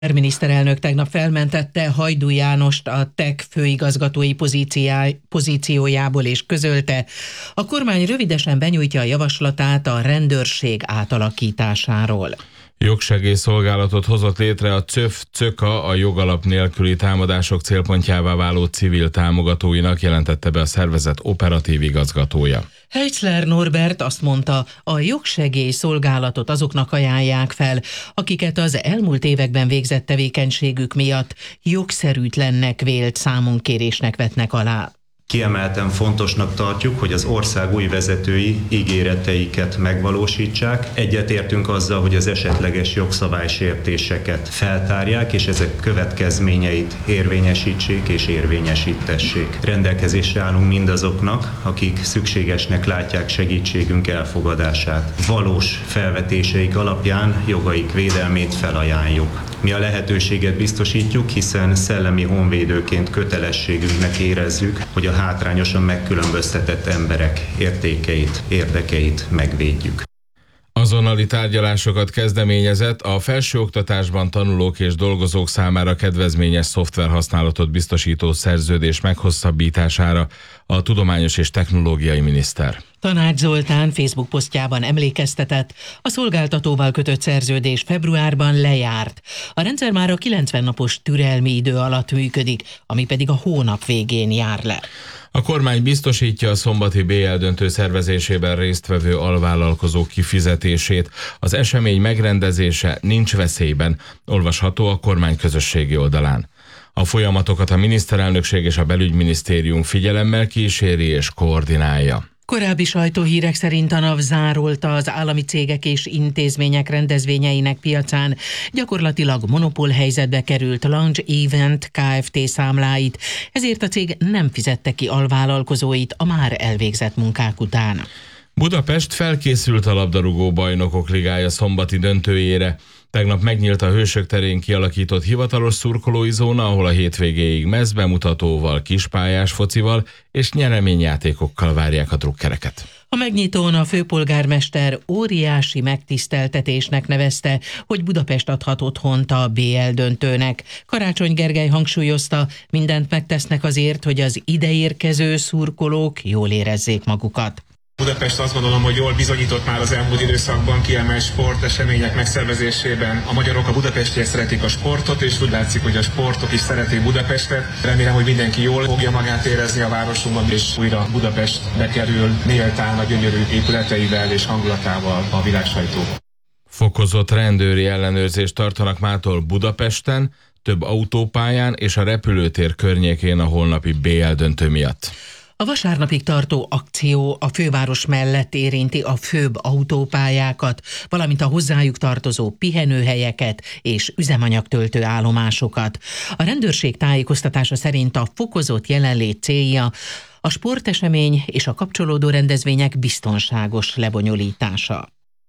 Miniszterelnök tegnap felmentette Hajdú Jánost a TEK főigazgatói pozíciójából és közölte, a kormány rövidesen benyújtja a javaslatát a rendőrség átalakításáról. Jogsegélyszolgálatot hozott létre a CÖF-CÖKA, a jogalap nélküli támadások célpontjává váló civil támogatóinak, jelentette be a szervezet operatív igazgatója. Heitzler Norbert azt mondta, a jogsegélyszolgálatot azoknak ajánlják fel, akiket az elmúlt években végzett tevékenységük miatt jogszerűtlennek vélt számonkérésnek vetnek alá. Kiemelten fontosnak tartjuk, hogy az ország új vezetői ígéreteiket megvalósítsák. Egyetértünk azzal, hogy az esetleges jogszabálysértéseket feltárják, és ezek következményeit érvényesítsék és érvényesítessék. Rendelkezésre állunk mindazoknak, akik szükségesnek látják segítségünk elfogadását. Valós felvetéseik alapján jogaik védelmét felajánljuk. Mi a lehetőséget biztosítjuk, hiszen szellemi honvédőként kötelességünknek érezzük, hogy a hátrányosan megkülönböztetett emberek értékeit, érdekeit megvédjük. Azonnali tárgyalásokat kezdeményezett a felsőoktatásban tanulók és dolgozók számára kedvezményes szoftverhasználatot biztosító szerződés meghosszabbítására a tudományos és technológiai miniszter. Tanács Zoltán Facebook posztjában emlékeztetett, a szolgáltatóval kötött szerződés februárban lejárt. A rendszer már a 90 napos türelmi idő alatt működik, ami pedig a hónap végén jár le. A kormány biztosítja a szombati BL döntő szervezésében résztvevő alvállalkozók kifizetését. Az esemény megrendezése nincs veszélyben, olvasható a kormány közösségi oldalán. A folyamatokat a miniszterelnökség és a belügyminisztérium figyelemmel kíséri és koordinálja. Korábbi sajtóhírek szerint a NAV zárolta az állami cégek és intézmények rendezvényeinek piacán gyakorlatilag monopólhelyzetbe került Launch Event Kft. Számláit, ezért a cég nem fizette ki alvállalkozóit a már elvégzett munkák után. Budapest felkészült a labdarúgó bajnokok ligája szombati döntőjére. Tegnap megnyílt a Hősök terén kialakított hivatalos szurkolói zóna, ahol a hétvégéig mezbemutatóval, kispályás focival és nyereményjátékokkal várják a drukkereket. A megnyitón a főpolgármester óriási megtiszteltetésnek nevezte, hogy Budapest adhat otthont a BL döntőnek. Karácsony Gergely hangsúlyozta, mindent megtesznek azért, hogy az ideérkező szurkolók jól érezzék magukat. Budapest azt gondolom, hogy jól bizonyított már az elmúlt időszakban kiemelt sportesemények megszervezésében. A magyarok a budapestiek szeretik a sportot, és úgy látszik, hogy a sportok is szeretik Budapestet. Remélem, hogy mindenki jól fogja magát érezni a városunkban, és újra Budapest bekerül méltán a gyönyörű épületeivel és hangulatával a világsajtóba. Fokozott rendőri ellenőrzést tartanak mától Budapesten, több autópályán és a repülőtér környékén a holnapi BL döntő miatt. A vasárnapig tartó akció a főváros mellett érinti a főbb autópályákat, valamint a hozzájuk tartozó pihenőhelyeket és üzemanyagtöltő állomásokat. A rendőrség tájékoztatása szerint a fokozott jelenlét célja a sportesemény és a kapcsolódó rendezvények biztonságos lebonyolítása.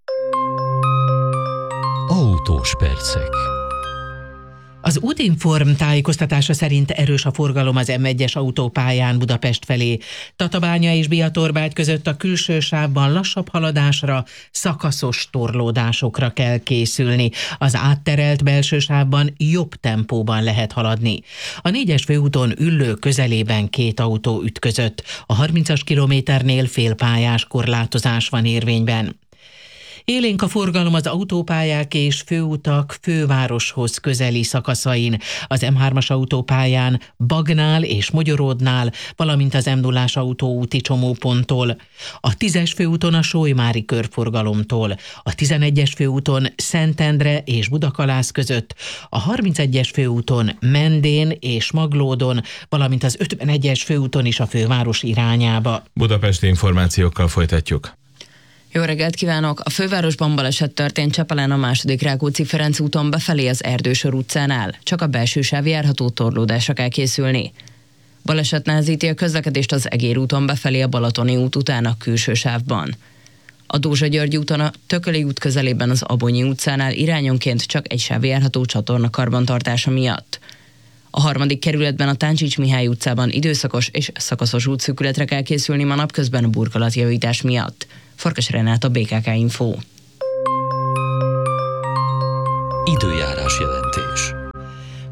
Autós percek. Az Útinform tájékoztatása szerint erős a forgalom az M1-es autópályán Budapest felé. Tatabánya és Biatorbágy között a külső sávban lassabb haladásra, szakaszos torlódásokra kell készülni. Az átterelt belső sávban jobb tempóban lehet haladni. A 4-es főúton Üllő közelében 2 autó ütközött. A 30-as kilométernél félpályás korlátozás van érvényben. Élénk a forgalom az autópályák és főutak fővároshoz közeli szakaszain, az M3-as autópályán Bagnál és Mogyoródnál, valamint az M0-ás autóúti csomóponttól, a 10-es főúton a Solymári körforgalomtól, a 11-es főúton Szentendre és Budakalász között, a 31-es főúton Mendén és Maglódon, valamint az 51-es főúton is a főváros irányába. Budapesti információkkal folytatjuk. Jó reggelt kívánok! A fővárosban baleset történt Csepelen a második Rákóczi-Ferenc úton befelé az Erdősor utcánál. Csak a belső sáv járható, torlódásra kell készülni. Baleset nehezíti a közlekedést az Egér úton befelé a Balatoni út után a külső sávban. A Dózsa-György úton a Tököli út közelében az Abonyi utcánál irányonként csak egy sáv járható csatorna karbantartása miatt. A 3. kerületben a Táncsics Mihály utcában időszakos és szakaszos útszűkületre kell készülni ma napközben a burkolatjavítás miatt. Farkas Renáta, BKK Info. Időjárás jelentés.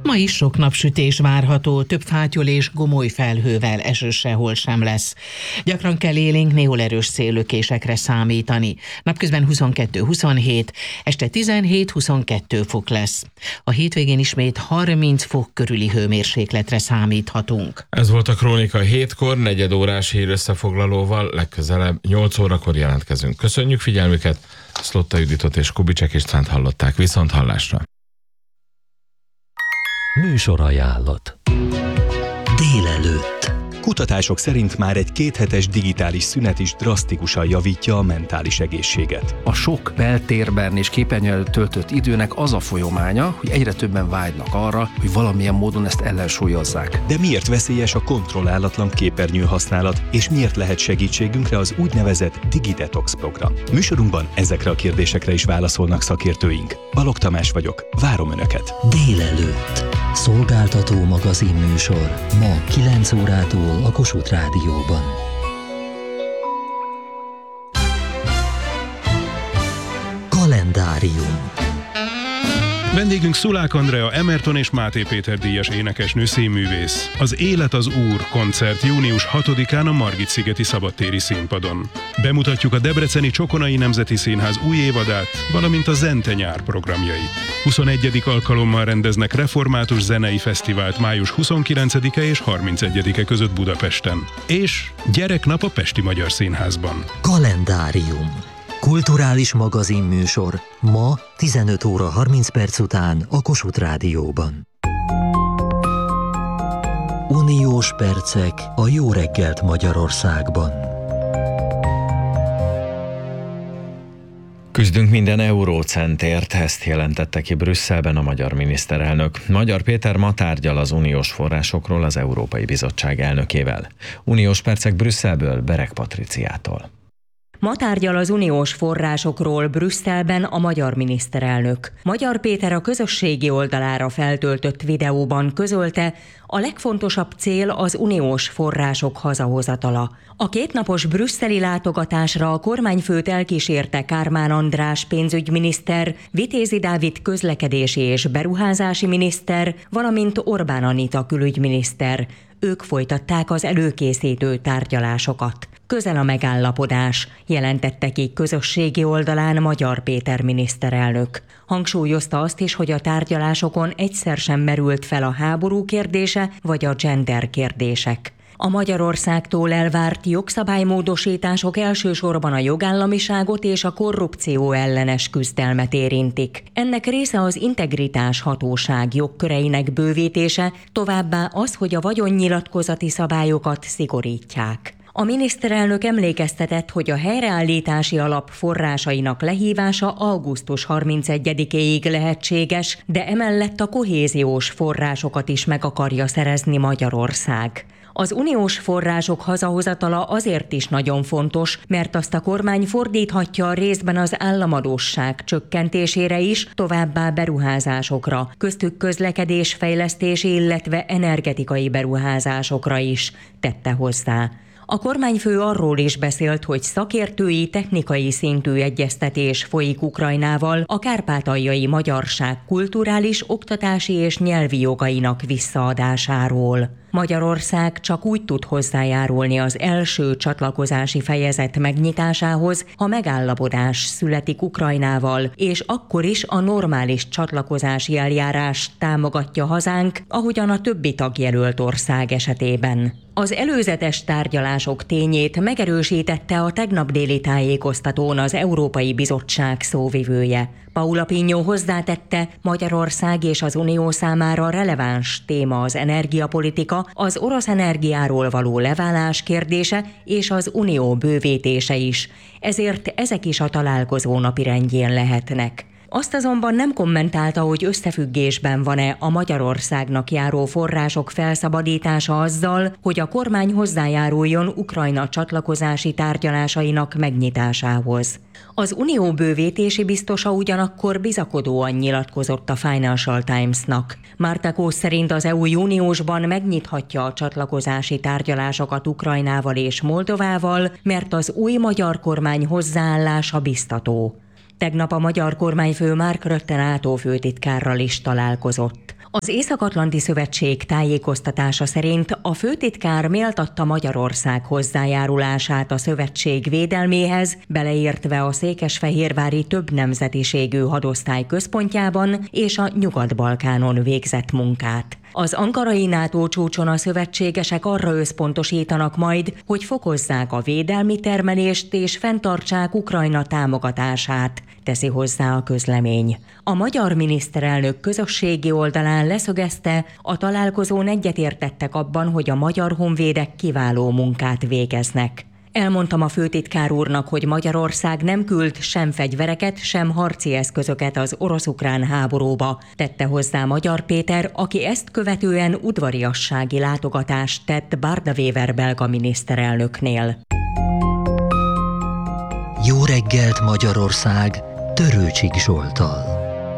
Ma is sok napsütés várható, több fátyol és gomoly felhővel, eső sehol sem lesz. Gyakran kell élénk, néhol erős széllökésekre számítani. Napközben 22-27, este 17-22 fok lesz. A hétvégén ismét 30 fok körüli hőmérsékletre számíthatunk. Ez volt a Krónika 7-kor, negyedórás hírösszefoglalóval, legközelebb 8 órakor jelentkezünk. Köszönjük figyelmüket, Szlotta Juditot és Kubicek Istvánt hallották, viszont hallásra. Műsorajánlat. Délelőtt. Kutatások szerint már egy 2 hetes digitális szünet is drasztikusan javítja a mentális egészséget. A sok beltérben és képernyő előtt töltött időnek az a folyamánya, hogy egyre többen vágynak arra, hogy valamilyen módon ezt ellensúlyozzák. De miért veszélyes a kontrollálatlan képernyő használat, és miért lehet segítségünkre az úgynevezett DigiDetox program? Műsorunkban ezekre a kérdésekre is válaszolnak szakértőink. Balogh Tamás vagyok, várom Önöket! Délelőtt. Szolgáltató magazinműsor. Ma 9 órától a Kossuth Rádióban. Kalendárium. Vendégünk Szulák Andrea, Emerton és Máté Péter díjas énekesnő, színművész. Az Élet az Úr koncert június 6-án a Margit-szigeti szabadtéri színpadon. Bemutatjuk a Debreceni Csokonai Nemzeti Színház új évadát, valamint a Zente nyár programjait. 21. alkalommal rendeznek református zenei fesztivált május 29-e és 31-e között Budapesten. És Gyereknap a Pesti Magyar Színházban. Kalendárium. Kulturális magazinműsor. Ma 15 óra 30 perc után a Kossuth Rádióban. Uniós percek a Jó reggelt Magyarországban. Küzdünk minden eurócentért, ezt jelentette ki Brüsszelben a magyar miniszterelnök. Magyar Péter ma tárgyal az uniós forrásokról az Európai Bizottság elnökével. Uniós percek Brüsszelből, Berek Patriciától. Ma tárgyal az uniós forrásokról Brüsszelben a magyar miniszterelnök. Magyar Péter a közösségi oldalára feltöltött videóban közölte, a legfontosabb cél az uniós források hazahozatala. A 2 napos brüsszeli látogatásra a kormányfőt elkísérte Kármán András pénzügyminiszter, Vitézi Dávid közlekedési és beruházási miniszter, valamint Orbán Anita külügyminiszter. Ők folytatták az előkészítő tárgyalásokat. Közel a megállapodás, jelentette ki közösségi oldalán Magyar Péter miniszterelnök. Hangsúlyozta azt is, hogy a tárgyalásokon egyszer sem merült fel a háború kérdése vagy a gender kérdések. A Magyarországtól elvárt jogszabálymódosítások elsősorban a jogállamiságot és a korrupció ellenes küzdelmet érintik. Ennek része az integritás hatóság jogköreinek bővítése, továbbá az, hogy a vagyonnyilatkozati szabályokat szigorítják. A miniszterelnök emlékeztetett, hogy a helyreállítási alap forrásainak lehívása augusztus 31-éig lehetséges, de emellett a kohéziós forrásokat is meg akarja szerezni Magyarország. Az uniós források hazahozatala azért is nagyon fontos, mert azt a kormány fordíthatja részben az államadósság csökkentésére is, továbbá beruházásokra, köztük közlekedésfejlesztési, illetve energetikai beruházásokra is, tette hozzá. A kormányfő arról is beszélt, hogy szakértői, technikai szintű egyeztetés folyik Ukrajnával a kárpátaljai magyarság kulturális, oktatási és nyelvi jogainak visszaadásáról. Magyarország csak úgy tud hozzájárulni az első csatlakozási fejezet megnyitásához, ha megállapodás születik Ukrajnával, és akkor is a normális csatlakozási eljárás támogatja hazánk, ahogyan a többi tagjelölt ország esetében. Az előzetes tárgyalások tényét megerősítette a tegnap déli tájékoztatón az Európai Bizottság szóvivője. Paula Pinyó hozzátette, Magyarország és az Unió számára releváns téma az energiapolitika, az orosz energiáról való leválás kérdése és az Unió bővítése is. Ezért ezek is a találkozó napirendjén lehetnek. Azt azonban nem kommentálta, hogy összefüggésben van-e a Magyarországnak járó források felszabadítása azzal, hogy a kormány hozzájáruljon Ukrajna csatlakozási tárgyalásainak megnyitásához. Az unió bővítési biztosa ugyanakkor bizakodóan nyilatkozott a Financial Times-nak. Marta Kósz szerint az EU júniusban megnyithatja a csatlakozási tárgyalásokat Ukrajnával és Moldovával, mert az új magyar kormány hozzáállása biztató. Tegnap a magyar kormányfő Mark Rutte NATO főtitkárral is találkozott. Az Észak-Atlanti Szövetség tájékoztatása szerint a főtitkár méltatta Magyarország hozzájárulását a szövetség védelméhez, beleértve a székesfehérvári több nemzetiségű hadosztály központjában és a Nyugat-Balkánon végzett munkát. Az ankarai NATO csúcson a szövetségesek arra összpontosítanak majd, hogy fokozzák a védelmi termelést és fenntartsák Ukrajna támogatását, teszi hozzá a közlemény. A magyar miniszterelnök közösségi oldalán leszögezte, a találkozón egyetértettek abban, hogy a magyar honvédek kiváló munkát végeznek. Elmondtam a főtitkár úrnak, hogy Magyarország nem küld sem fegyvereket, sem harci eszközöket az orosz-ukrán háborúba, tette hozzá Magyar Péter, aki ezt követően udvariassági látogatást tett Barda Wever belga miniszterelnöknél. Jó reggelt Magyarország, Törőcsik Zsolttal.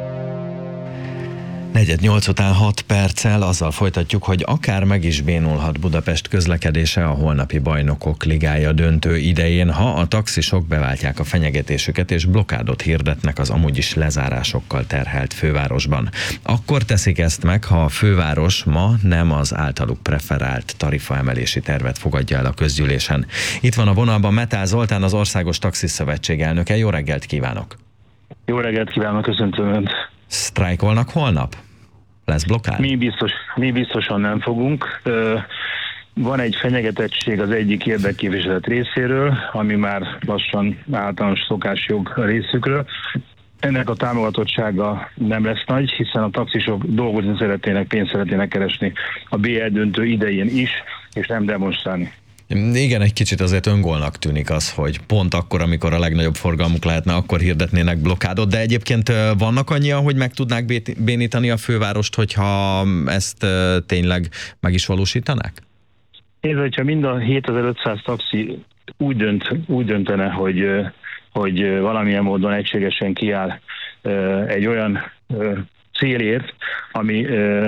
4:08 után 6 perccel azzal folytatjuk, hogy akár meg is bénulhat Budapest közlekedése a holnapi Bajnokok Ligája döntő idején, ha a taxisok beváltják a fenyegetésüket és blokkádot hirdetnek az amúgy is lezárásokkal terhelt fővárosban. Akkor teszik ezt meg, ha a főváros ma nem az általuk preferált tarifaemelési tervet fogadja el a közgyűlésen. Itt van a vonalban Metál Zoltán, az Országos Taxiszövetség elnöke. Jó reggelt kívánok! Jó reggelt kívánok, köszöntöm Önt! Sztrájkolnak holnap? Lesz blokkád? Mi biztosan nem fogunk. Van egy fenyegetettség az egyik érdekképviselet részéről, ami már lassan általános szokásjog részükről. Ennek a támogatottsága nem lesz nagy, hiszen a taxisok dolgozni szeretnének, pénzt szeretnének keresni a BL döntő idején is, és nem demonstrálni. Igen, egy kicsit azért öngólnak tűnik az, hogy pont akkor, amikor a legnagyobb forgalmuk lehetne, akkor hirdetnének blokkádot, de egyébként vannak annyian, hogy meg tudnák bénítani a fővárost, hogyha ezt tényleg meg is valósítanák? Nézd, hogyha mind a 7500 taxi úgy döntene, hogy valamilyen módon egységesen kiáll egy olyan célért, ami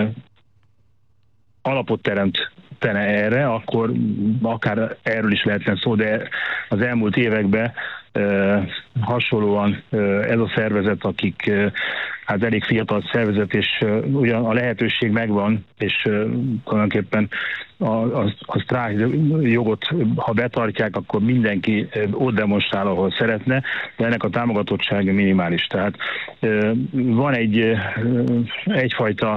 alapot teremtene erre, akkor akár erről is lehetne szó, de az elmúlt években hasonlóan ez a szervezet, akik hát elég fiatal szervezet, és ugyan a lehetőség megvan, és tulajdonképpen a sztrájk jogot, ha betartják, akkor mindenki ott demonstrál, ahol szeretne, de ennek a támogatottsága minimális. Tehát van egyfajta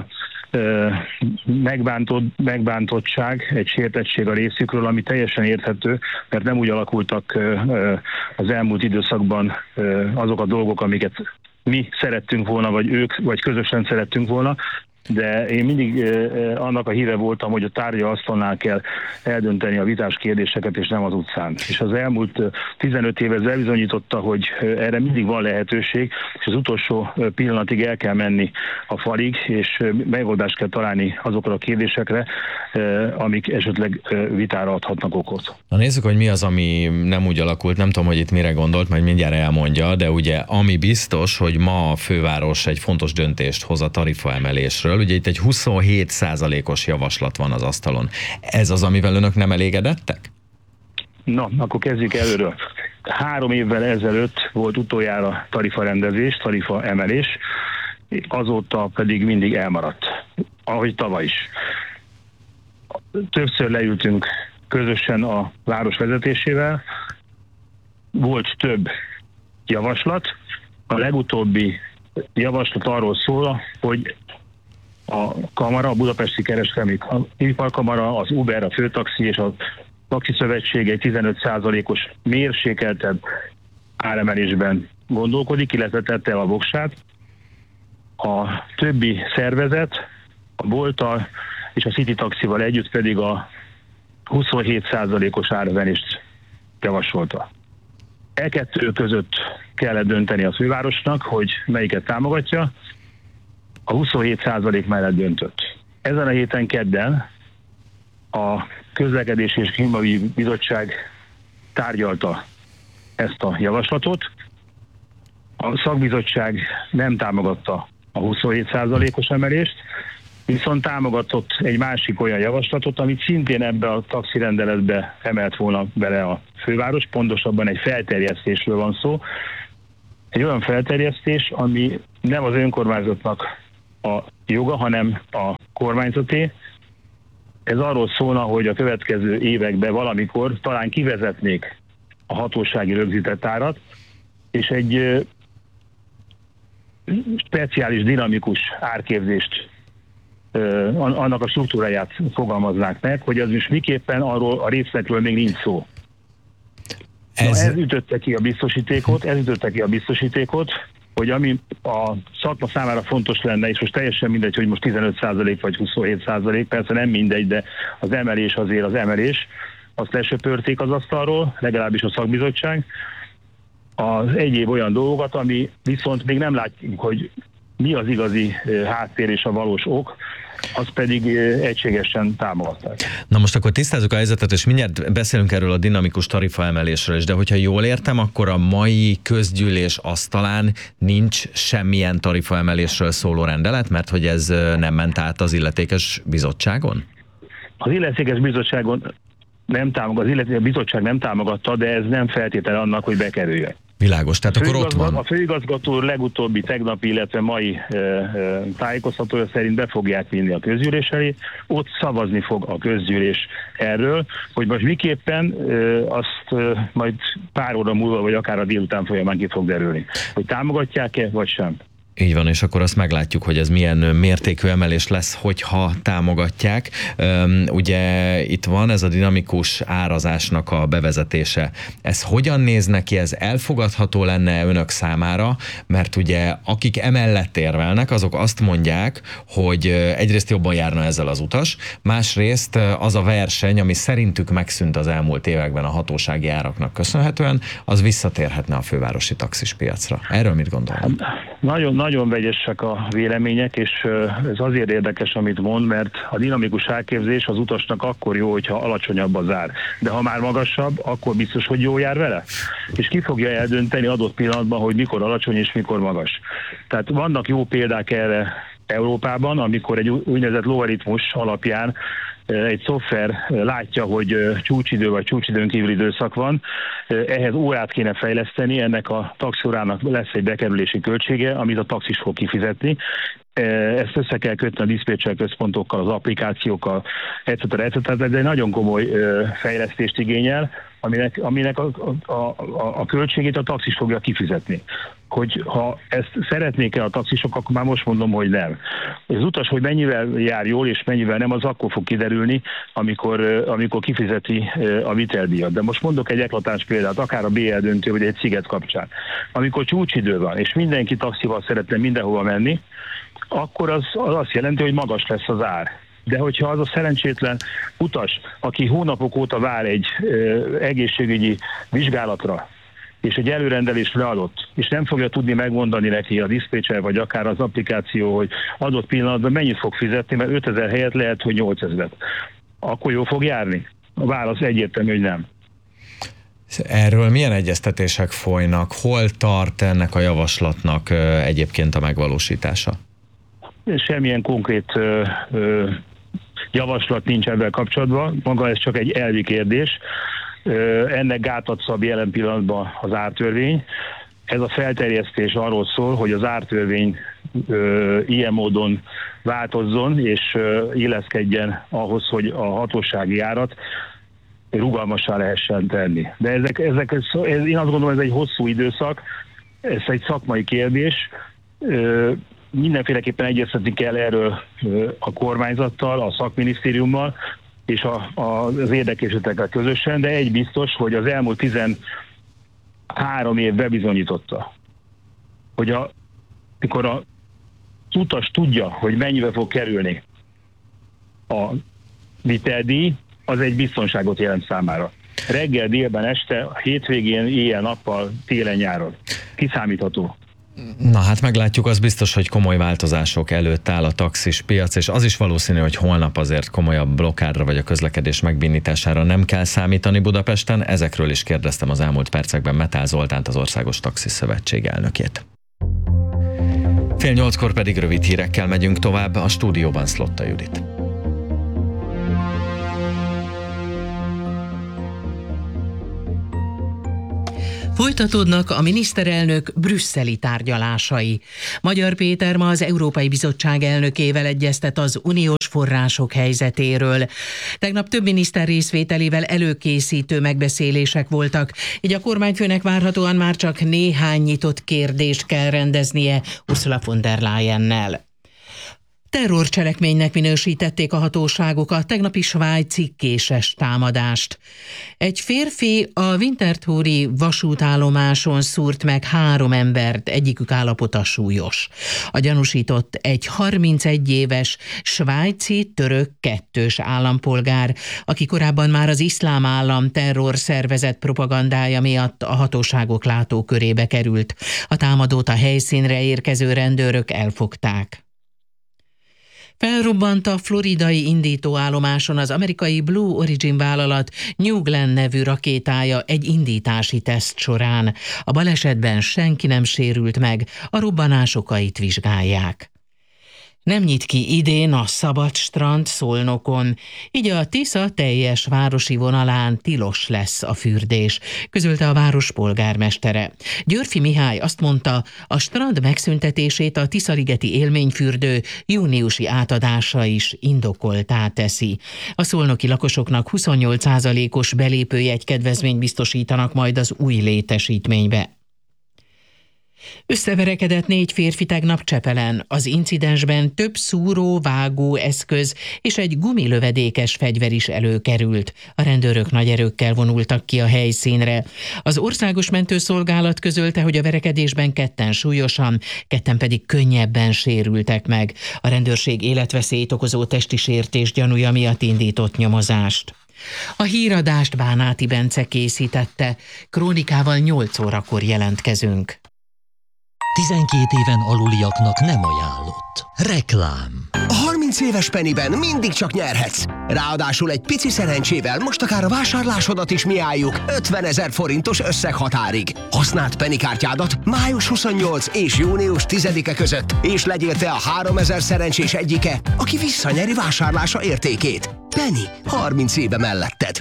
megbántottság, egy sértettség a részükről, ami teljesen érthető, mert nem úgy alakultak az elmúlt időszakban azok a dolgok, amiket mi szerettünk volna, vagy ők, vagy közösen szerettünk volna, de én mindig annak a híve voltam, hogy a tárgyalóasztalnál kell eldönteni a vitás kérdéseket, és nem az utcán. És az elmúlt 15 év ez elbizonyította, hogy erre mindig van lehetőség, és az utolsó pillanatig el kell menni a falig, és megoldást kell találni azokra a kérdésekre, amik esetleg vitára adhatnak okot. Na nézzük, hogy mi az, ami nem úgy alakult, nem tudom, hogy itt mire gondolt, majd mindjárt elmondja, de ugye ami biztos, hogy ma a főváros egy fontos döntést hoz a tarifaemelésről. Ugye itt egy 27%-os javaslat van az asztalon. Ez az, amivel önök nem elégedettek? Na, akkor kezdjük előről. 3 évvel ezelőtt volt utoljára tarifarendezés, tarifaemelés, azóta pedig mindig elmaradt, ahogy tavaly is. Többször leültünk közösen a város vezetésével, volt több javaslat. A legutóbbi javaslat arról szól, hogy a kamara, a Budapesti Kereskedelmi Iparkamara, az Uber, a Főtaxi és a Taxiszövetség egy 15%-os mérsékeltebb áremelésben gondolkodik, illetve tette el a voksát. A többi szervezet, a Bolttal és a City Taxival együtt pedig a 27%-os áremelést javasolta. E2 között kellett dönteni a fővárosnak, hogy melyiket támogatja. A 27% mellett döntött. Ezen a héten kedden a Közlekedési és Klímaügyi Bizottság tárgyalta ezt a javaslatot. A szakbizottság nem támogatta a 27%-os emelést, viszont támogatott egy másik olyan javaslatot, amit szintén ebbe a taxirendeletbe emelt volna bele a főváros, pontosabban egy felterjesztésről van szó. Egy olyan felterjesztés, ami nem az önkormányzatnak a joga, hanem a kormányzaté. Ez arról szólna, hogy a következő években valamikor talán kivezetnék a hatósági rögzített árat, és egy speciális, dinamikus árképzést, annak a struktúráját fogalmaznák meg, hogy az is miképpen arról a részletről még nincs szó. Ez ütötte ki a biztosítékot, hogy ami a szakma számára fontos lenne, és most teljesen mindegy, hogy most 15% vagy 27%, persze nem mindegy, de az emelés azért az emelés, azt lesöpörték az asztalról, legalábbis a szakbizottság, az egyéb olyan dolgokat, ami viszont még nem látjuk, hogy mi az igazi háttér és a valós ok, azt pedig egységesen támogatták. Na most akkor tisztázzuk a helyzetet, és mindjárt beszélünk erről a dinamikus tarifaemelésről is, de hogyha jól értem, akkor a mai közgyűlés asztalán nincs semmilyen tarifaemelésről szóló rendelet, mert hogy ez nem ment át az illetékes bizottságon? Az illetékes bizottságon a bizottság nem támogatta, de ez nem feltétele annak, hogy bekerüljön. Világos, tehát akkor ott van. A főigazgató legutóbbi tegnapi, illetve mai tájékoztatója szerint be fogják vinni a közgyűlés elé, ott szavazni fog a közgyűlés erről, hogy most miképpen azt majd pár óra múlva, vagy akár a délután folyamán ki fog derülni. Hogy támogatják-e, vagy sem. Így van, és akkor azt meglátjuk, hogy ez milyen mértékű emelés lesz, hogyha támogatják. Ugye itt van ez a dinamikus árazásnak a bevezetése. Ez hogyan néz neki, ez elfogadható lenne önök számára? Mert ugye akik emellett érvelnek, azok azt mondják, hogy egyrészt jobban járna ezzel az utas, másrészt az a verseny, ami szerintük megszűnt az elmúlt években a hatósági áraknak köszönhetően, az visszatérhetne a fővárosi taxispiacra. Erről mit gondolnak? Nagyon vegyesek a vélemények, és ez azért érdekes, amit mond, mert a dinamikus árképzés az utasnak akkor jó, hogyha alacsonyabb az ár. De ha már magasabb, akkor biztos, hogy jó jár vele. És ki fogja eldönteni adott pillanatban, hogy mikor alacsony és mikor magas. Tehát vannak jó példák erre Európában, amikor egy úgynevezett logaritmus alapján egy szoftver látja, hogy csúcsidő vagy csúcsidőn kívüli időszak van, ehhez órát kéne fejleszteni, ennek a taxiórának lesz egy bekerülési költsége, amit a taxis fog kifizetni. Ezt össze kell kötni a diszpécser központokkal, az applikációkkal, etc. Tehát ez egy nagyon komoly fejlesztést igényel, aminek a költségét a taxis fogja kifizetni. Hogy ha ezt szeretnék-e a taxisok, akkor már most mondom, hogy nem. Az utas, hogy mennyivel jár jól és mennyivel nem, az akkor fog kiderülni, amikor kifizeti a viteldíjat. De most mondok egy eklatáns példát, akár a BL döntő, vagy egy Sziget kapcsán. Amikor csúcsidő van, és mindenki taxival szeretne mindenhova menni, akkor az azt jelenti, hogy magas lesz az ár. De hogyha az a szerencsétlen utas, aki hónapok óta vár egy egészségügyi vizsgálatra, és egy előrendelés leadott, és nem fogja tudni megmondani neki a diszpécser, vagy akár az applikáció, hogy adott pillanatban mennyit fog fizetni, mert 5000 helyett lehet, hogy 8000-et. Akkor jól fog járni? A válasz egyértelmű, hogy nem. Erről milyen egyeztetések folynak? Hol tart ennek a javaslatnak egyébként a megvalósítása? Semmilyen konkrét javaslat nincs ebben kapcsolatban. Maga ez csak egy elvi kérdés. Ennek gátat szab jelen pillanatban az ártörvény. Ez a felterjesztés arról szól, hogy az ártörvény ilyen módon változzon, és illeszkedjen ahhoz, hogy a hatósági árat rugalmassá lehessen tenni. De én azt gondolom, ez egy hosszú időszak, ez egy szakmai kérdés. Mindenféleképpen egyeztetni kell erről a kormányzattal, a szakminisztériummal, és az érdekesetekkel közösen, de egy biztos, hogy az elmúlt 13 év bebizonyította, hogy mikor az utas tudja, hogy mennyibe fog kerülni a viteldíj, az egy biztonságot jelent számára. Reggel, délben, este, hétvégén, éjjel-nappal, télen-nyáron. Kiszámítható. Na hát meglátjuk, az biztos, hogy komoly változások előtt áll a taxis piac, és az is valószínű, hogy holnap azért komolyabb blokkádra vagy a közlekedés megbénítására nem kell számítani Budapesten. Ezekről is kérdeztem az elmúlt percekben Metál Zoltánt, az Országos Taxis Szövetség elnökét. 7:30 pedig rövid hírekkel megyünk tovább, a stúdióban Szlotta Judit. Folytatódnak a miniszterelnök brüsszeli tárgyalásai. Magyar Péter ma az Európai Bizottság elnökével egyeztet az uniós források helyzetéről. Tegnap több miniszter részvételével előkészítő megbeszélések voltak, így a kormányfőnek várhatóan már csak néhány nyitott kérdést kell rendeznie Ursula von der Leyennel. Terrorcselekménynek minősítették a hatóságok a tegnapi svájci késes támadást. Egy férfi a Winterthuri vasútállomáson szúrt meg 3 embert, egyikük állapota súlyos. A gyanúsított egy 31 éves svájci török kettős állampolgár, aki korábban már az Iszlám Állam terrorszervezet propagandája miatt a hatóságok látókörébe került. A támadót a helyszínre érkező rendőrök elfogták. Felrobbant a floridai indítóállomáson az amerikai Blue Origin vállalat New Glenn nevű rakétája egy indítási teszt során. A balesetben senki nem sérült meg, a robbanás okait vizsgálják. Nem nyit ki idén a szabad strand Szolnokon, így a Tisza teljes városi vonalán tilos lesz a fürdés, közölte a város polgármestere. Györfi Mihály azt mondta, a strand megszüntetését a Tiszaligeti élményfürdő júniusi átadása is indokoltá teszi. A szolnoki lakosoknak 28%-os belépőjegykedvezményt biztosítanak majd az új létesítménybe. Összeverekedett 4 férfi tegnap Csepelen. Az incidensben több szúró, vágó eszköz és egy gumilövedékes fegyver is előkerült. A rendőrök nagy erőkkel vonultak ki a helyszínre. Az Országos Mentőszolgálat közölte, hogy a verekedésben 2 súlyosan, 2 pedig könnyebben sérültek meg. A rendőrség életveszélyt okozó testi sértés gyanúja miatt indított nyomozást. A híradást Bánáti Bence készítette. Krónikával 8 órakor jelentkezünk. 12 éven aluliaknak nem ajánlott. Reklám. A 30 éves Pennyben mindig csak nyerhetsz. Ráadásul egy pici szerencsével most akár a vásárlásodat is mi álljuk 50 000 forintos összeghatárig. Használd Penny kártyádat május 28 és június 10-e között, és legyél te a 3000 szerencsés egyike, aki visszanyeri vásárlása értékét. Penny, 30 éve melletted.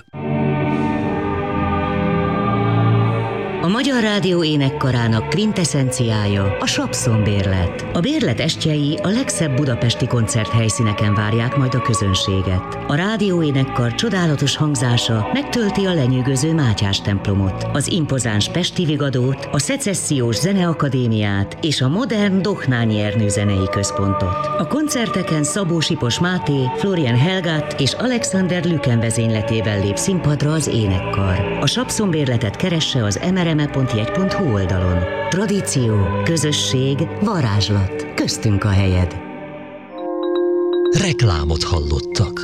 A Magyar Rádió énekkarának kvinteszenciája a Sapszon-bérlet. A bérlet estjei a legszebb budapesti koncerthelyszíneken várják majd a közönséget. A rádió énekkar csodálatos hangzása megtölti a lenyűgöző Mátyás templomot, az impozáns Pesti Vigadót, a Szecessziós Zeneakadémiát és a modern Dohnányi Ernő zenei központot. A koncerteken Szabó Sipos Máté, Florian Helgát és Alexander Lüken vezényletével lép színpadra az énekkar. A Sapszon-bérletet keresse az mrme.jegy.hu oldalon. Tradíció, közösség, varázslat. Köztünk a helyed. Reklámot hallottak.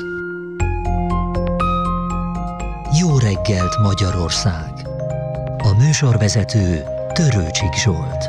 Jó reggelt, Magyarország! A műsorvezető Törőcsik Zsolt.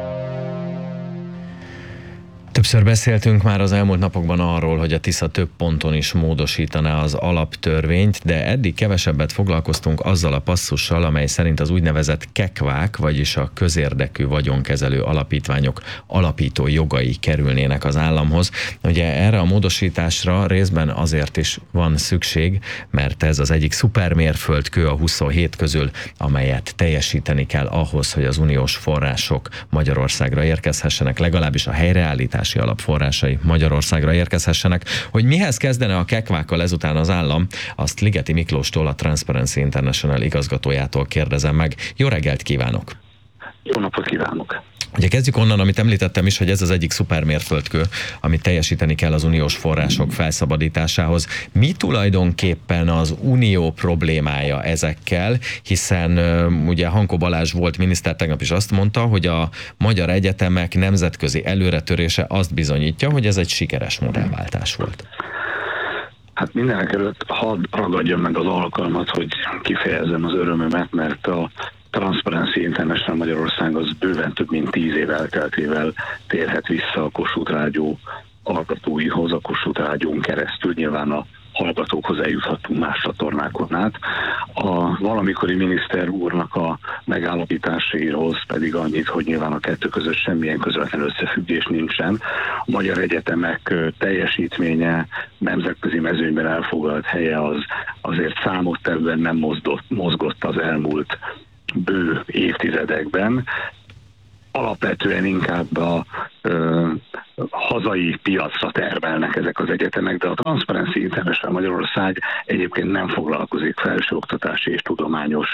Többször beszéltünk már az elmúlt napokban arról, hogy a Tisza több ponton is módosítaná az alaptörvényt, de eddig kevesebbet foglalkoztunk azzal a passzussal, amely szerint az úgynevezett kekvák, vagyis a közérdekű vagyonkezelő alapítványok alapító jogai kerülnének az államhoz. Ugye erre a módosításra részben azért is van szükség, mert ez az egyik szupermérföldkő a 27 közül, amelyet teljesíteni kell ahhoz, hogy az uniós források Magyarországra érkezhessenek, legalábbis a helyreállítás alapforrásai Magyarországra érkezhessenek. Hogy mihez kezdene a kekvákkal ezután az állam, azt Ligeti Miklóstól, a Transparency International igazgatójától kérdezem meg. Jó reggelt kívánok! Jó napot kívánok! Ugye kezdjük onnan, amit említettem is, hogy ez az egyik szupermérföldkő, amit teljesíteni kell az uniós források felszabadításához. Mi tulajdonképpen az unió problémája ezekkel, hiszen ugye Hankó Balázs volt miniszter, tegnap is azt mondta, hogy a magyar egyetemek nemzetközi előretörése azt bizonyítja, hogy ez egy sikeres modellváltás volt. Hát mindenek előtt hadd ragadjam meg az alkalmat, hogy kifejezzem az örömömet, mert a Transparency International Magyarország az bőven több mint 10 év elteltével térhet vissza a Kossuth Rádió alkatóihoz, a Kossuth Rádión keresztül. Nyilván a hallgatókhoz eljuthattunk más csatornákon át. A valamikori miniszter úrnak a megállapításaihoz pedig annyit, hogy nyilván a kettő között semmilyen közvetlen összefüggés nincsen. A magyar egyetemek teljesítménye, nemzetközi mezőnyben elfoglalt helye az azért számottevően nem mozgott az elmúlt bő évtizedekben alapvetően inkább a hazai piacra termelnek ezek az egyetemek, de a Transparency International Magyarország egyébként nem foglalkozik felsőoktatási és tudományos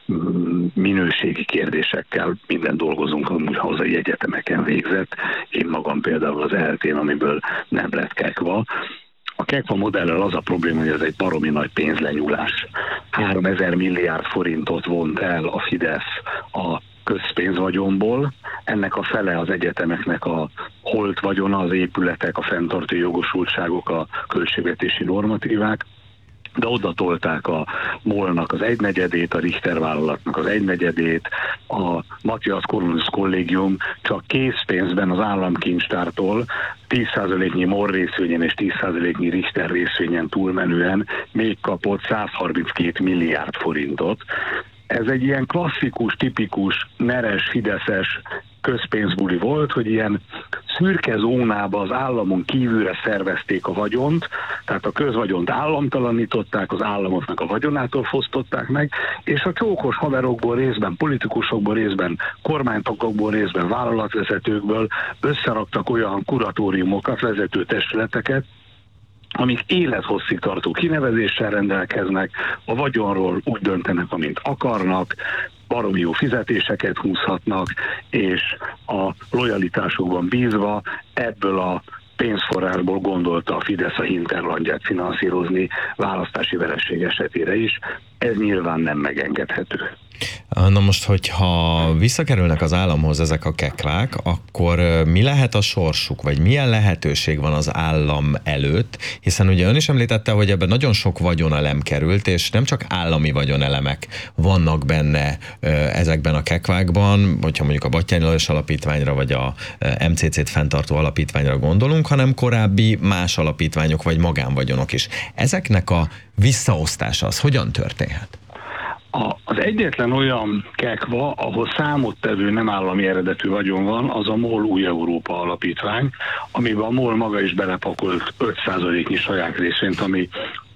minőségi kérdésekkel. Minden dolgozunk amúgy hazai egyetemeken végzett. Én magam például az ELTE-n, amiből nem lett KEKVA. A KEKVA modellel az a probléma, hogy ez egy baromi nagy pénzlenyúlás. 3000 milliárd forintot vont el a Fidesz a közpénzvagyonból, ennek a fele az egyetemeknek a holt vagyona, az épületek, a fenntartó jogosultságok, a költségvetési normatívák, de oda tolták a MOL-nak az 1/4, a Richter vállalatnak az 1/4, a Matthias Corvinus Kollégium csak készpénzben az államkincstártól 10%-nyi MOL részvényen és 10%-nyi Richter részvényen túlmenően még kapott 132 milliárd forintot. Ez egy ilyen klasszikus, tipikus, neres, fideszes közpénzbuli volt, hogy ilyen szürke zónába az államon kívülre szervezték a vagyont, tehát a közvagyont államtalanították, az államoknak a vagyonától fosztották meg, és a csókos haverokból részben, politikusokból részben, kormánytagokból részben, vállalatvezetőkből összeraktak olyan kuratóriumokat, vezető testületeket, amik élethosszig tartó kinevezéssel rendelkeznek, a vagyonról úgy döntenek, amint akarnak, baromi jó fizetéseket húzhatnak, és a lojalitásukban bízva ebből a pénzforrásból gondolta a Fidesz a hinterlandját finanszírozni választási vereség esetére is. Ez nyilván nem megengedhető. Na most, hogyha visszakerülnek az államhoz ezek a kekvák, akkor mi lehet a sorsuk, vagy milyen lehetőség van az állam előtt? Hiszen ugye ön is említette, hogy ebben nagyon sok vagyonelem került, és nem csak állami vagyonelemek vannak benne ezekben a kekvákban, hogyha mondjuk a Batthyány Lajos Alapítványra, vagy a MCC-t fenntartó alapítványra gondolunk, hanem korábbi más alapítványok, vagy magánvagyonok is. Ezeknek a visszaosztása az hogyan történhet? Az egyetlen olyan KEKVA, ahol számottevő nem állami eredetű vagyon van, az a MOL Új Európa Alapítvány, amiben a MOL maga is belepakolt 5%-nyi saját részvényt, ami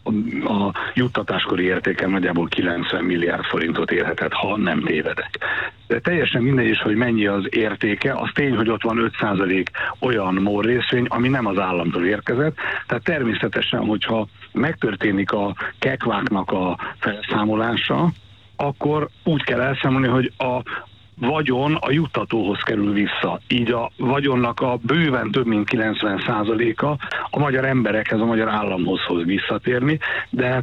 a juttatáskori értéken nagyjából 90 milliárd forintot érhetett, ha nem tévedek. De teljesen mindegy is, hogy mennyi az értéke, az tény, hogy ott van 5% olyan MOL részvény, ami nem az államtól érkezett. Tehát természetesen, hogyha megtörténik a kekváknak a felszámolása, akkor úgy kell elszámolni, hogy a vagyon a juttatóhoz kerül vissza. Így a vagyonnak a bőven több mint 90%-a a magyar emberekhez, a magyar államhoz hoz visszatérni, de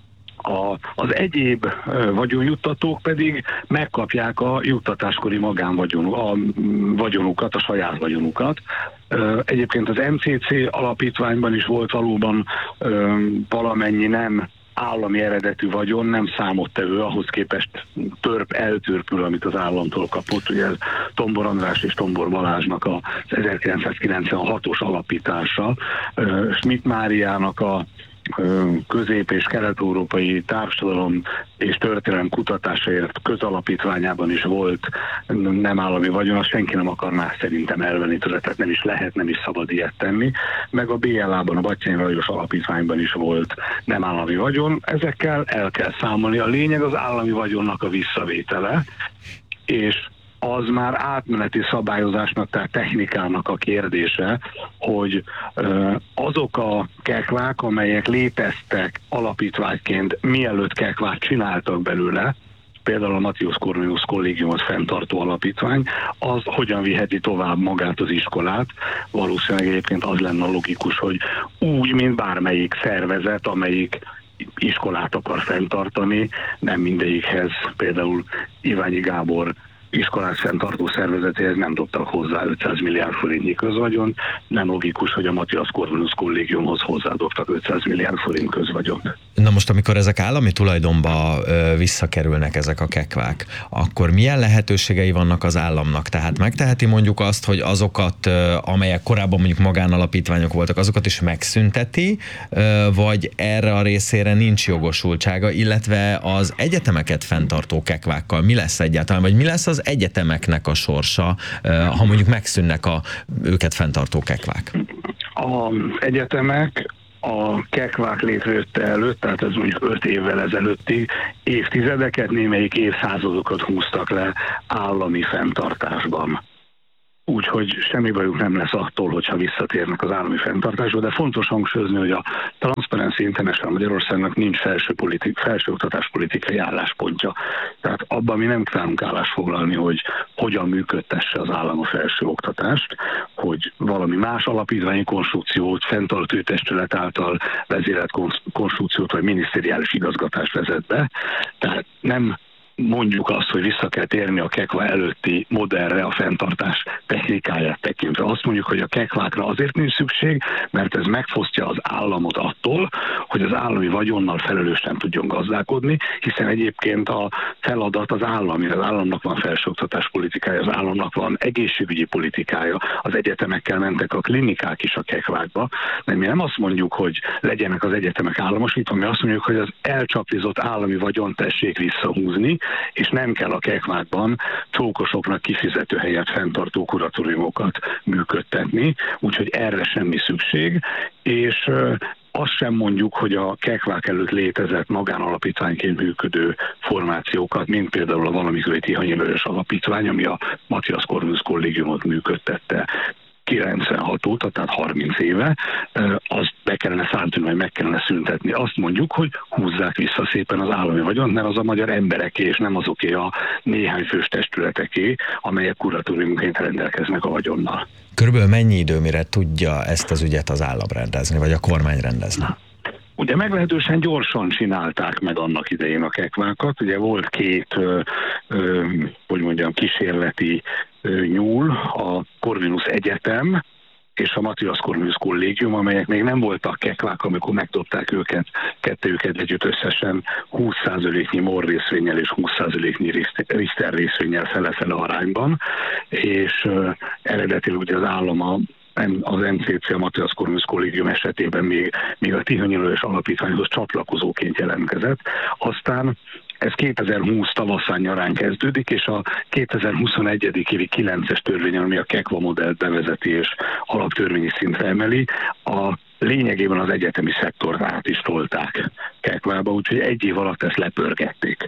az egyéb vagyonjuttatók pedig megkapják a juttatáskori vagyonukat, a saját vagyonukat. Egyébként az MCC alapítványban is volt valóban valamennyi nem állami eredetű vagyon, nem számottevő, ahhoz képest eltörpül, amit az államtól kapott. Ugye ez Tombor András és Tombor Balázsnak az 1996-os alapítása, Schmidt Máriának a közép- és kelet-európai társadalom és történelem kutatásáért közalapítványában is volt nem állami vagyon, azt senki nem akarná szerintem elvenni tőle, tehát nem is lehet, nem is szabad ilyet tenni. Meg a BLA-ban, a Batthyány Lajos Alapítványban is volt nem állami vagyon, ezekkel el kell számolni. A lényeg az állami vagyonnak a visszavétele, és az már átmeneti szabályozásnak, tehát technikának a kérdése, hogy azok a kekvák, amelyek léteztek alapítványként, mielőtt kekvát csináltak belőle, például a Matthias Corvinus Kollégiumot fenntartó alapítvány, az hogyan viheti tovább magát az iskolát. Valószínűleg egyébként az lenne logikus, hogy úgy, mint bármelyik szervezet, amelyik iskolát akar fenntartani, nem mindegyikhez, például Iványi Gábor iskolát fenntartó szervezetéhez nem dobtak hozzá 500 milliárd forintnyi közvagyon, nem logikus, hogy a Matthias Corvinus Kollégiumhoz hozzádobtak 500 milliárd forint közvagyont. Na most, amikor ezek állami tulajdonba visszakerülnek ezek a kekvák, akkor milyen lehetőségei vannak az államnak? Tehát megteheti mondjuk azt, hogy azokat, amelyek korábban mondjuk magánalapítványok voltak, azokat is megszünteti, vagy erre a részére nincs jogosultsága, illetve az egyetemeket fenntartó kekvákkal mi lesz egyáltalán, vagy mi lesz az egyetemeknek a sorsa, ha mondjuk megszűnnek őket fenntartó kekvák? Az egyetemek a kekvák létrejötte előtt, tehát ez mondjuk 5 évvel ezelőttig évtizedeket, némelyik évszázadokat húztak le állami fenntartásban. Úgyhogy semmi bajuk nem lesz attól, hogyha visszatérnek az állami fenntartásba, de fontos hangsúlyozni, hogy a Transparency International Magyarországnak nincs felsőoktatáspolitikai álláspontja. Tehát abban mi nem kívánunk állást foglalni, hogy hogyan működtesse az állam a felsőoktatást, hogy valami más alapítványi konstrukciót, fenntartó testület által vezérelt konstrukciót vagy minisztériális igazgatást vezet be. Tehát nem mondjuk azt, hogy vissza kell térni a kekva előtti modellre a fenntartás technikáját tekintve. Azt mondjuk, hogy a kekvákra azért nincs szükség, mert ez megfosztja az államot attól, hogy az állami vagyonnal felelősen tudjon gazdálkodni, hiszen egyébként a feladat az állami, az államnak van felsőoktatás politikája, az államnak van egészségügyi politikája, az egyetemekkel mentek a klinikák is a kekvákba, de mi nem azt mondjuk, hogy legyenek az egyetemek államosítva, mi azt mondjuk, hogy az elcsaplizott állami vagyont tessék visszahúzni, és nem kell a kekvákban csókosoknak kifizető helyet fenntartó kuratóriumokat működtetni, úgyhogy erre semmi szükség, és azt sem mondjuk, hogy a kekvák előtt létezett magánalapítványként működő formációkat, mint például a valamikori Tihanyi Lajos Alapítvány, ami a Matthias Corvinus Kollégiumot működtette 96 óta, tehát 30 éve, azt be kellene szállítani, vagy meg kellene szüntetni. Azt mondjuk, hogy húzzák vissza szépen az állami vagyont, mert az a magyar embereké, és nem azoké a néhány fős testületeké, amelyek kuratóriumként rendelkeznek a vagyonnal. Körülbelül mennyi idő, mire tudja ezt az ügyet az állam rendezni, vagy a kormány rendezni? Ugye meglehetősen gyorsan csinálták meg annak idején a kekvákat. Ugye volt két, kísérleti nyúl, a Corvinus Egyetem és a Matthias Corvinus Kollégium, amelyek még nem voltak kekvák, amikor megdobták őket, kettőjüket együtt összesen 20%-nyi MOL részvénnyel és 20%-nyi Richter részvénnyel fele-fele arányban, és eredetileg ugye az állam az MCC, a Matthias Corvinus Kollégium esetében még a Tihanyi Lajos Alapítványhoz csatlakozóként jelentkezett. Aztán ez 2020 tavaszán nyarán kezdődik, és a 2021. évi 9-es törvény, ami a kekva modellt bevezeti és alaptörvényi szintre emeli, a lényegében az egyetemi szektort át is tolták kekvába, úgyhogy egy év alatt ezt lepörgették.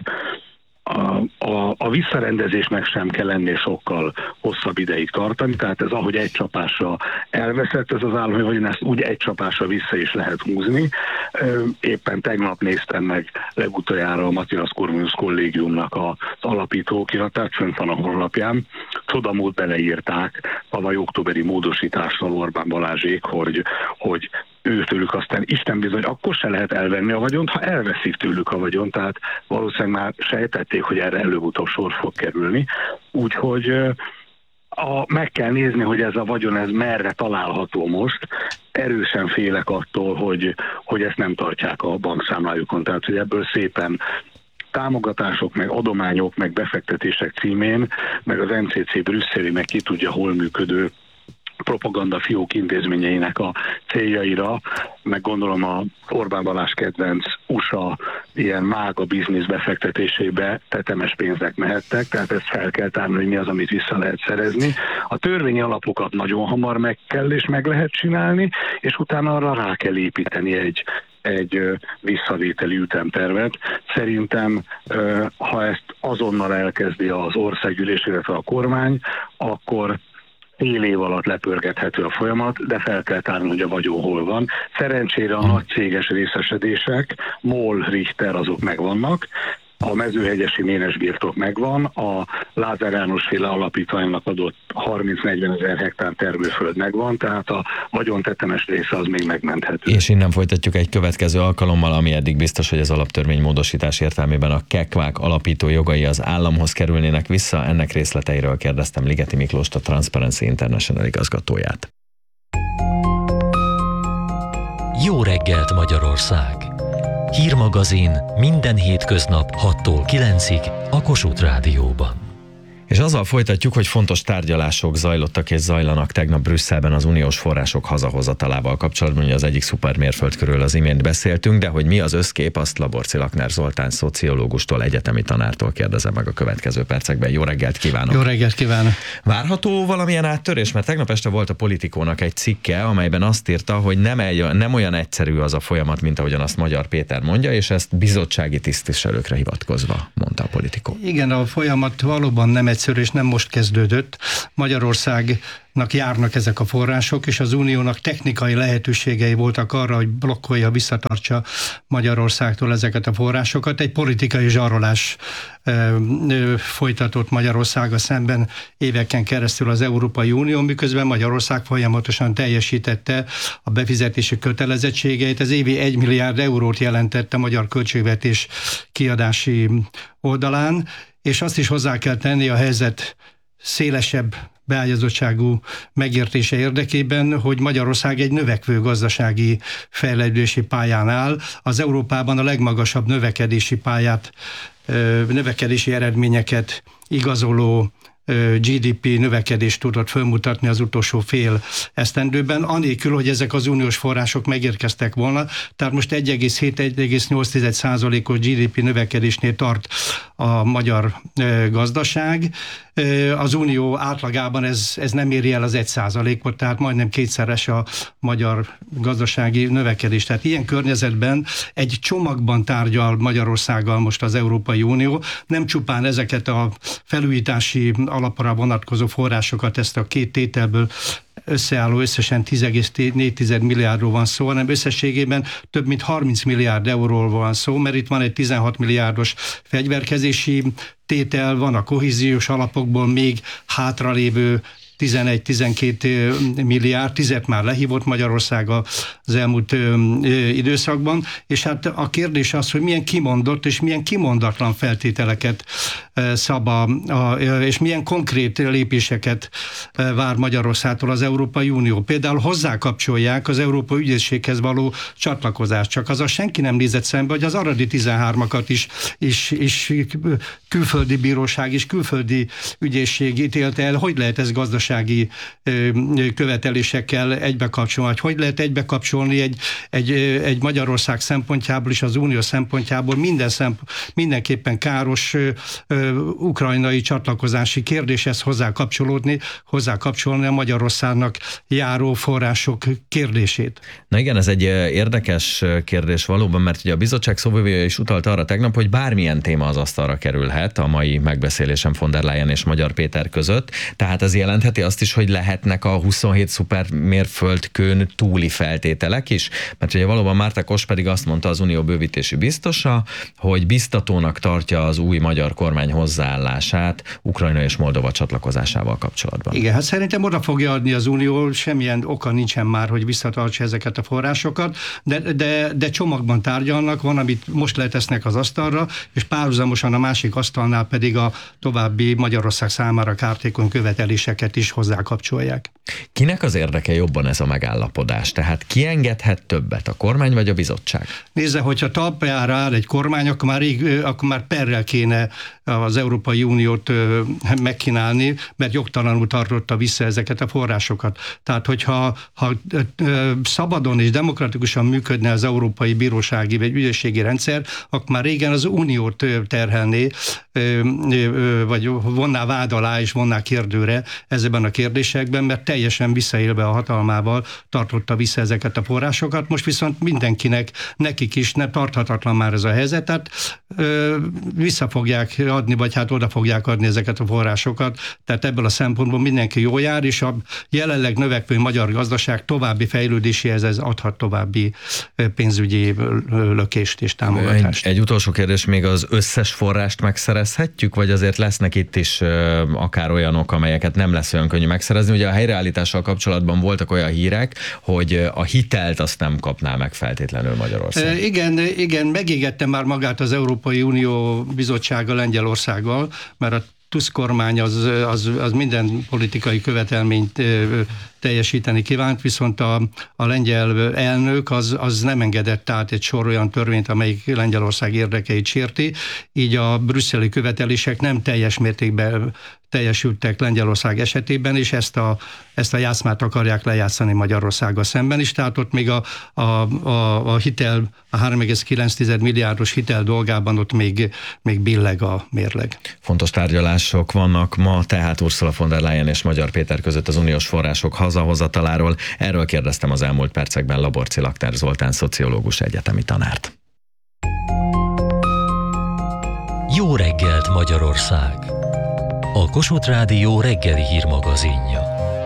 A visszarendezésnek sem kell ennél sokkal hosszabb ideig tartani, tehát ez ahogy egy csapásra elveszett, ez az állami vagyon, ezt úgy egy csapásra vissza is lehet húzni. Éppen tegnap néztem meg legutoljára a Matthias Corvinus Kollégiumnak az alapító okiratát, fönt van a honlapján. Csodamód beleírták tavaly októberi módosítással Orbán Balázsék, hogy őtőlük aztán Isten bizony akkor se lehet elvenni a vagyont, ha elveszik tőlük a vagyont, tehát valószínűleg már sejtették, hogy erre előbb-utóbb sor fog kerülni. Úgyhogy meg kell nézni, hogy ez a vagyon ez merre található most. Erősen félek attól, hogy ezt nem tartják a bankszámlájukon, tehát hogy ebből szépen támogatások, meg adományok, meg befektetések címén, meg az MCC brüsszeli, meg ki tudja hol működő propaganda fiók intézményeinek a céljaira, meg gondolom a Orbán Balázs kedvenc USA ilyen mága biznisz befektetésébe tetemes pénzek mehettek, tehát ezt fel kell tárni, hogy mi az, amit vissza lehet szerezni. A törvényi alapokat nagyon hamar meg kell és meg lehet csinálni, és utána arra rá kell építeni egy visszavételi ütemtervet. Szerintem, ha ezt azonnal elkezdi az országgyűlés, illetve a kormány, akkor fél év alatt lepörgethető a folyamat, de fel kell tárni, hogy a vagyon hol van. Szerencsére a nagy céges részesedések, MOL, Richter, azok megvannak, a mezőhegyesi ménes birtok megvan, a Lázár János féle alapítványnak adott 30-40 ezer hektár termőföld megvan, tehát a vagyon tetemes része az még megmenthető. És innen folytatjuk egy következő alkalommal, ami eddig biztos, hogy az alaptörvény módosítás értelmében a kekvák alapító jogai az államhoz kerülnének vissza. Ennek részleteiről kérdeztem Ligeti Miklóst, a Transparency International igazgatóját. Jó reggelt, Magyarország! Hírmagazin minden hétköznap 6-tól 9-ig a Kossuth Rádióban. És azzal folytatjuk, hogy fontos tárgyalások zajlottak és zajlanak tegnap Brüsszelben az uniós források hazahozatalával kapcsolatban, ugye az egyik szupermérföldkörről az imént beszéltünk, de hogy mi az összkép, azt Laborci Lakner Zoltán szociológustól, egyetemi tanártól kérdezem meg a következő percekben. Jó reggelt kívánok! Jó reggelt kívánok! Várható valamilyen áttörés? Mert tegnap este volt a Politikónak egy cikke, amelyben azt írta, hogy nem olyan egyszerű az a folyamat, mint ahogyan azt Magyar Péter mondja, és ezt bizottsági tisztviselőkre hivatkozva mondta a Politikó. Igen, a folyamat valóban nem egyszerű, és nem most kezdődött. Magyarországnak járnak ezek a források, és az uniónak technikai lehetőségei voltak arra, hogy blokkolja, visszatartsa Magyarországtól ezeket a forrásokat. Egy politikai zsarolás folytatott Magyarországgal szemben éveken keresztül az Európai Unió, miközben Magyarország folyamatosan teljesítette a befizetési kötelezettségeit. Ez évi 1 milliárd eurót jelentett a magyar költségvetés kiadási oldalán, és azt is hozzá kell tenni a helyzet szélesebb beágyazottságú megértése érdekében, hogy Magyarország egy növekvő gazdasági fejlődési pályán áll. Az Európában a legmagasabb növekedési eredményeket igazoló GDP növekedést tudott felmutatni az utolsó fél esztendőben, anélkül, hogy ezek az uniós források megérkeztek volna. Tehát most 1,7-1,8%-os GDP növekedésnél tart a magyar gazdaság. Az unió átlagában ez nem éri el az 1%-ot, tehát majdnem kétszeres a magyar gazdasági növekedés. Tehát ilyen környezetben egy csomagban tárgyal Magyarországgal most az Európai Unió, nem csupán ezeket a felújítási alapra vonatkozó forrásokat, ezt a két tételből összeálló összesen 10,4 milliárdról van szó, hanem összességében több mint 30 milliárd euróról van szó, mert itt van egy 16 milliárdos fegyverkezési tétel, van a kohéziós alapokból még hátralévő 11-12 milliárd, 10 már lehívott Magyarország az elmúlt időszakban, és hát a kérdés az, hogy milyen kimondott és milyen kimondatlan feltételeket szab és milyen konkrét lépéseket vár Magyarországtól az Európai Unió. Például hozzákapcsolják az Európai Ügyészséghez való csatlakozást, csak azzal senki nem nézett szembe, hogy az aradi 13-akat is külföldi bíróság és külföldi ügyészség ítélte el, hogy lehet ez gazdasági követelésekkel egybekapcsolni, hogy lehet egybekapcsolni egy Magyarország szempontjából és az unió szempontjából mindenképpen káros ukrajnai csatlakozási kérdéshez hozzákapcsolni a Magyarországnak járó források kérdését. Na igen, ez egy érdekes kérdés valóban, mert ugye a bizottság szóvivője is utalt arra tegnap, hogy bármilyen téma az asztalra kerülhet a mai megbeszélésen von der Leyen és Magyar Péter között, tehát ez jelentheti azt is, hogy lehetnek a 27 szupermérföldkőn túli feltételek is, mert ugye valóban Márta Kos pedig azt mondta, az unió bővítési biztosa, hogy biztatónak tartja az új magyar kormány hozzáállását Ukrajna és Moldova csatlakozásával kapcsolatban. Igen, hát szerintem oda fogja adni az unió, semmilyen oka nincsen már, hogy visszatartsa ezeket a forrásokat, de csomagban tárgyalnak, van, amit most letesznek az asztalra, és párhuzamosan a másik asztalnál pedig a további Magyarország számára kártékony követeléseket is hozzákapcsolják. Kinek az érdeke jobban ez a megállapodás? Tehát ki engedhet többet, a kormány vagy a bizottság? Nézze, hogyha talpjára áll egy kormány, akkor már perrel kéne az Európai Uniót megkínálni, mert jogtalanul tartotta vissza ezeket a forrásokat. Tehát, hogyha szabadon és demokratikusan működne az Európai Bírósági vagy Ügyészségi rendszer, akkor már régen az Uniót terhelné, vagy vonná vád alá és vonná kérdőre ezekben a kérdésekben, mert teljesen visszaélve a hatalmával tartotta vissza ezeket a forrásokat. Most viszont nekik is nem tarthatatlan már ez a helyzet, tehát vissza fogják adni, vagy hát oda fogják adni ezeket a forrásokat. Tehát ebből a szempontból mindenki jól jár, és a jelenleg növekvő magyar gazdaság további fejlődéséhez ez adhat további pénzügyi lökést és támogatást. Egy utolsó kérdés, még az összes forrást megszerezhetjük, vagy azért lesznek itt is akár olyanok, amelyeket nem lesz olyan könnyű megszerezni? Ugye a helyreállítással kapcsolatban voltak olyan hírek, hogy a hitelt azt nem kapná meg feltétlenül Magyarország. Igen, megégette már magát az Európai Unió bizottsága Lengyelországgal, mert a Tusk kormány az minden politikai követelményt teljesíteni kívánt, viszont a lengyel elnök az nem engedett át egy sor olyan törvényt, amelyik Lengyelország érdekeit sérti, így a brüsszeli követelések nem teljes mértékben teljesültek Lengyelország esetében, és ezt a játszmát akarják lejátszani Magyarországgal szemben is, tehát ott még a hitel, a 3,9 milliárdos hitel dolgában ott még billeg a mérleg. Fontos tárgyalások vannak ma, tehát Ursula von der Leyen és Magyar Péter között az uniós források hazahozataláról. Erről kérdeztem az elmúlt percekben Laborci Lakter Zoltán szociológus egyetemi tanárt. Jó reggelt Magyarország! A Kossuth Rádió reggeli hírmagazinja.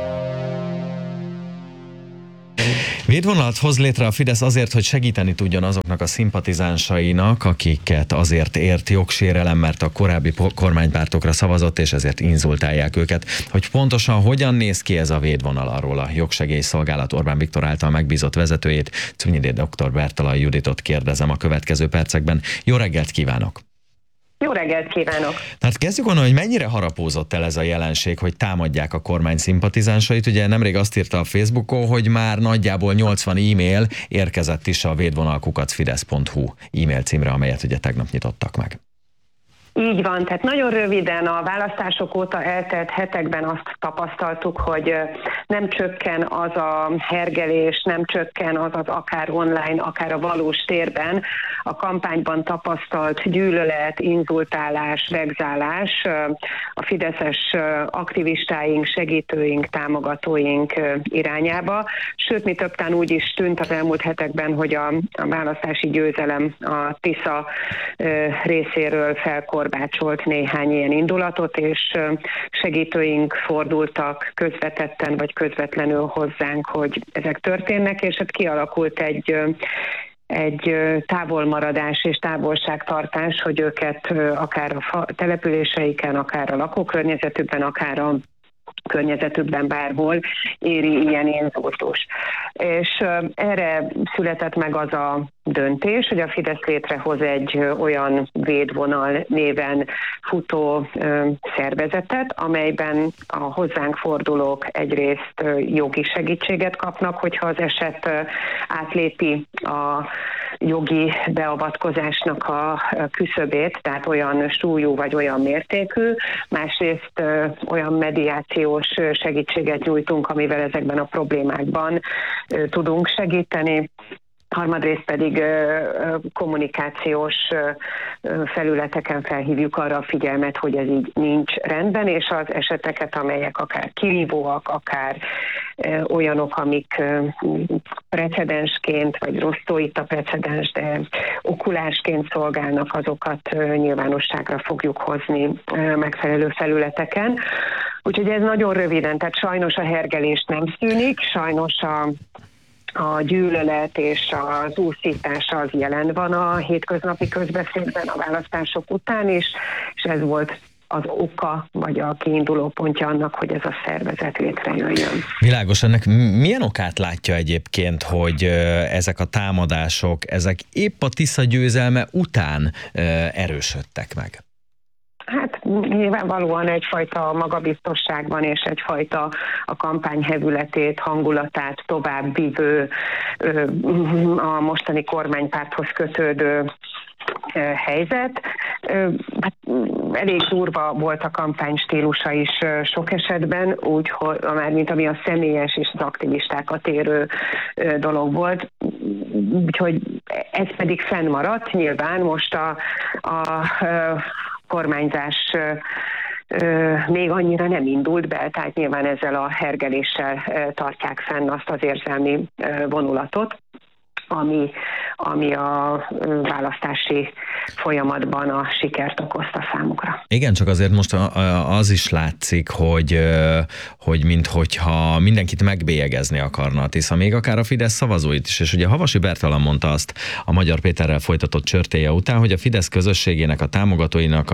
Védvonalat hoz létre a Fidesz azért, hogy segíteni tudjon azoknak a szimpatizánsainak, akiket azért ért jogsérelem, mert a korábbi kormánypártokra szavazott, és ezért inzultálják őket. Hogy pontosan hogyan néz ki ez a védvonal, arról a Jogsegélyszolgálat Orbán Viktor által megbízott vezetőjét, Czminyidé dr. Bertalan Juditot kérdezem a következő percekben. Jó reggelt kívánok! Jó reggelt kívánok! Tehát kezdjük onnan, hogy mennyire harapózott el ez a jelenség, hogy támadják a kormány szimpatizánsait. Ugye nemrég azt írta a Facebookon, hogy már nagyjából 80 e-mail érkezett is a védvonal@fidesz.hu e-mail címre, amelyet ugye tegnap nyitottak meg. Így van, tehát nagyon röviden a választások óta eltelt hetekben azt tapasztaltuk, hogy nem csökken az a hergelés, nem csökken az akár online, akár a valós térben a kampányban tapasztalt gyűlölet, inzultálás, vegzálás a fideszes aktivistáink, segítőink, támogatóink irányába. Sőt, mi többtán úgy is tűnt az elmúlt hetekben, hogy a választási győzelem a Tisza részéről felkorbácsolt néhány ilyen indulatot, és segítőink fordultak közvetetten vagy közvetlenül hozzánk, hogy ezek történnek, és hát kialakult egy távolmaradás és távolságtartás, hogy őket akár a településeiken, akár a lakókörnyezetükben, akár a környezetükben bárhol éri ilyen inzultus. És erre született meg az a döntés, hogy a Fidesz létrehoz egy olyan védvonal néven futó szervezetet, amelyben a hozzánk fordulók egyrészt jogi segítséget kapnak, hogyha az eset átlépi a jogi beavatkozásnak a küszöbét, tehát olyan súlyú vagy olyan mértékű, másrészt olyan mediációs segítséget nyújtunk, amivel ezekben a problémákban tudunk segíteni. Harmadrészt pedig kommunikációs felületeken felhívjuk arra a figyelmet, hogy ez így nincs rendben, és az eseteket, amelyek akár kirívóak, akár olyanok, amik precedensként, vagy rossz szó itt a precedens, de okulásként szolgálnak, azokat nyilvánosságra fogjuk hozni megfelelő felületeken. Úgyhogy ez nagyon röviden, tehát sajnos a hergelés nem szűnik, sajnos a gyűlölet és az úszítás az jelen van a hétköznapi közbeszédben a választások után is, és ez volt az oka, vagy a kiinduló pontja annak, hogy ez a szervezet létrejöjjön. Világos, ennek milyen okát látja egyébként, hogy ezek a támadások, ezek épp a Tisza győzelme után erősödtek meg? Hát nyilvánvalóan egyfajta magabiztosságban és egyfajta a kampány hevületét, hangulatát tovább vívő, a mostani kormánypárthoz kötődő helyzet. Hát elég durva volt a kampány stílusa is sok esetben, úgyhogy mármint ami a személyes és az aktivistákat érő dolog volt. Úgyhogy ez pedig fennmaradt. Nyilván most a kormányzás még annyira nem indult be, tehát nyilván ezzel a hergeléssel tartják fenn azt az érzelmi vonulatot, ami a választási folyamatban a sikert okozta számukra. Igen, csak azért most az is látszik, hogy minthogyha mindenkit megbélyegezni akarna a Tisza, még akár a Fidesz szavazóit is. És ugye Havasi Bertalan mondta azt a Magyar Péterrel folytatott csörtéje után, hogy a Fidesz közösségének, a támogatóinak a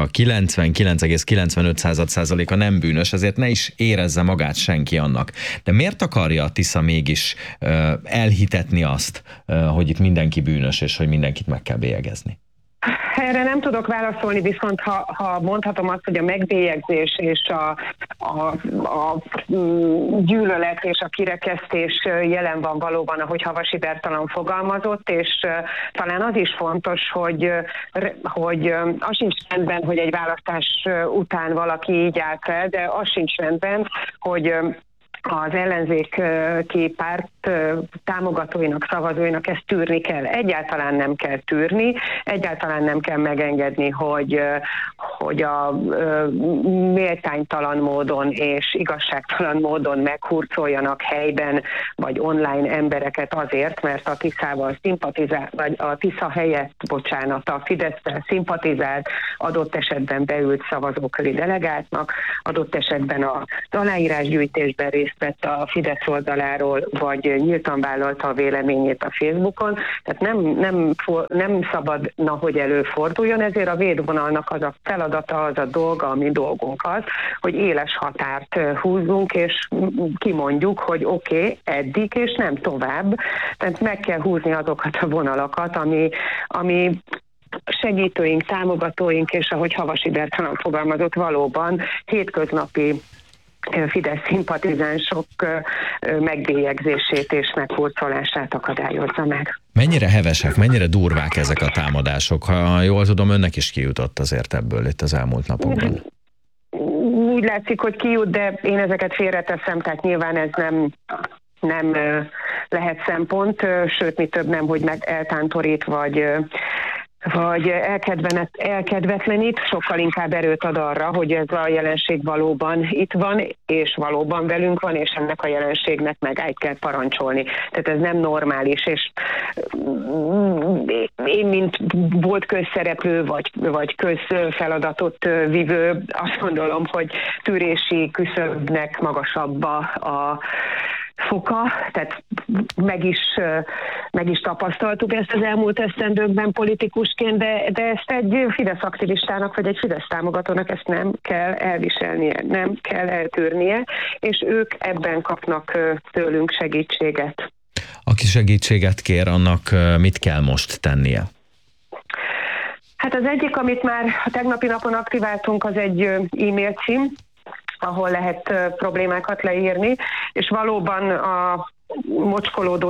99,95%-a nem bűnös, ezért ne is érezze magát senki annak. De miért akarja a Tisza mégis elhitetni azt, hogy itt mindenki bűnös, és hogy mindenkit meg kell bélyegezni? Erre nem tudok válaszolni, viszont ha mondhatom azt, hogy a megbélyegzés és a gyűlölet és a kirekesztés jelen van valóban, ahogy Havasi Bertalan fogalmazott, és talán az is fontos, hogy az sincs rendben, hogy egy választás után valaki így áll fel, de az sincs rendben, hogy az ellenzéki párt támogatóinak, szavazóinak ezt tűrni kell. Egyáltalán nem kell tűrni, egyáltalán nem kell megengedni, hogy a méltánytalan módon és igazságtalan módon meghurcoljanak helyben vagy online embereket azért, mert a Tiszával szimpatizál, vagy a Tisza helyett, a Fidesztel szimpatizált, adott esetben beült szavazóköri delegáltnak, adott esetben az aláírásgyűjtésben részt vett a Fidesz oldaláról, vagy nyíltan vállalta a véleményét a Facebookon. Tehát nem szabadna, hogy előforduljon, ezért a védvonalnak az a feladata, az a dolga, a mi dolgunk az, hogy éles határt húzzunk, és kimondjuk, hogy oké, eddig, és nem tovább. Tehát meg kell húzni azokat a vonalakat, ami segítőink, támogatóink, és ahogy Havasi Bertalan fogalmazott, valóban hétköznapi Fidesz szimpatizánsok megbélyegzését és meghurcolását akadályozza meg. Mennyire hevesek, mennyire durvák ezek a támadások? Ha jól tudom, önnek is kijutott azért ebből itt az elmúlt napokban. Úgy látszik, hogy kijut, de én ezeket félreteszem, tehát nyilván ez nem lehet szempont, sőt, mi több nem, hogy meg eltántorít, vagy elkedvetlenít, sokkal inkább erőt ad arra, hogy ez a jelenség valóban itt van, és valóban velünk van, és ennek a jelenségnek meg át kell parancsolni. Tehát ez nem normális, és én, mint volt közszereplő, vagy közfeladatot vívő, azt gondolom, hogy tűrési küszöbnek magasabb a foka, tehát meg is tapasztaltuk ezt az elmúlt esztendőkben politikusként, de ezt egy Fidesz aktivistának, vagy egy Fidesz támogatónak ezt nem kell elviselnie, nem kell eltűrnie, és ők ebben kapnak tőlünk segítséget. Aki segítséget kér, annak mit kell most tennie? Hát az egyik, amit már a tegnapi napon aktiváltunk, az egy e-mail cím, ahol lehet problémákat leírni, és valóban a mocskolódó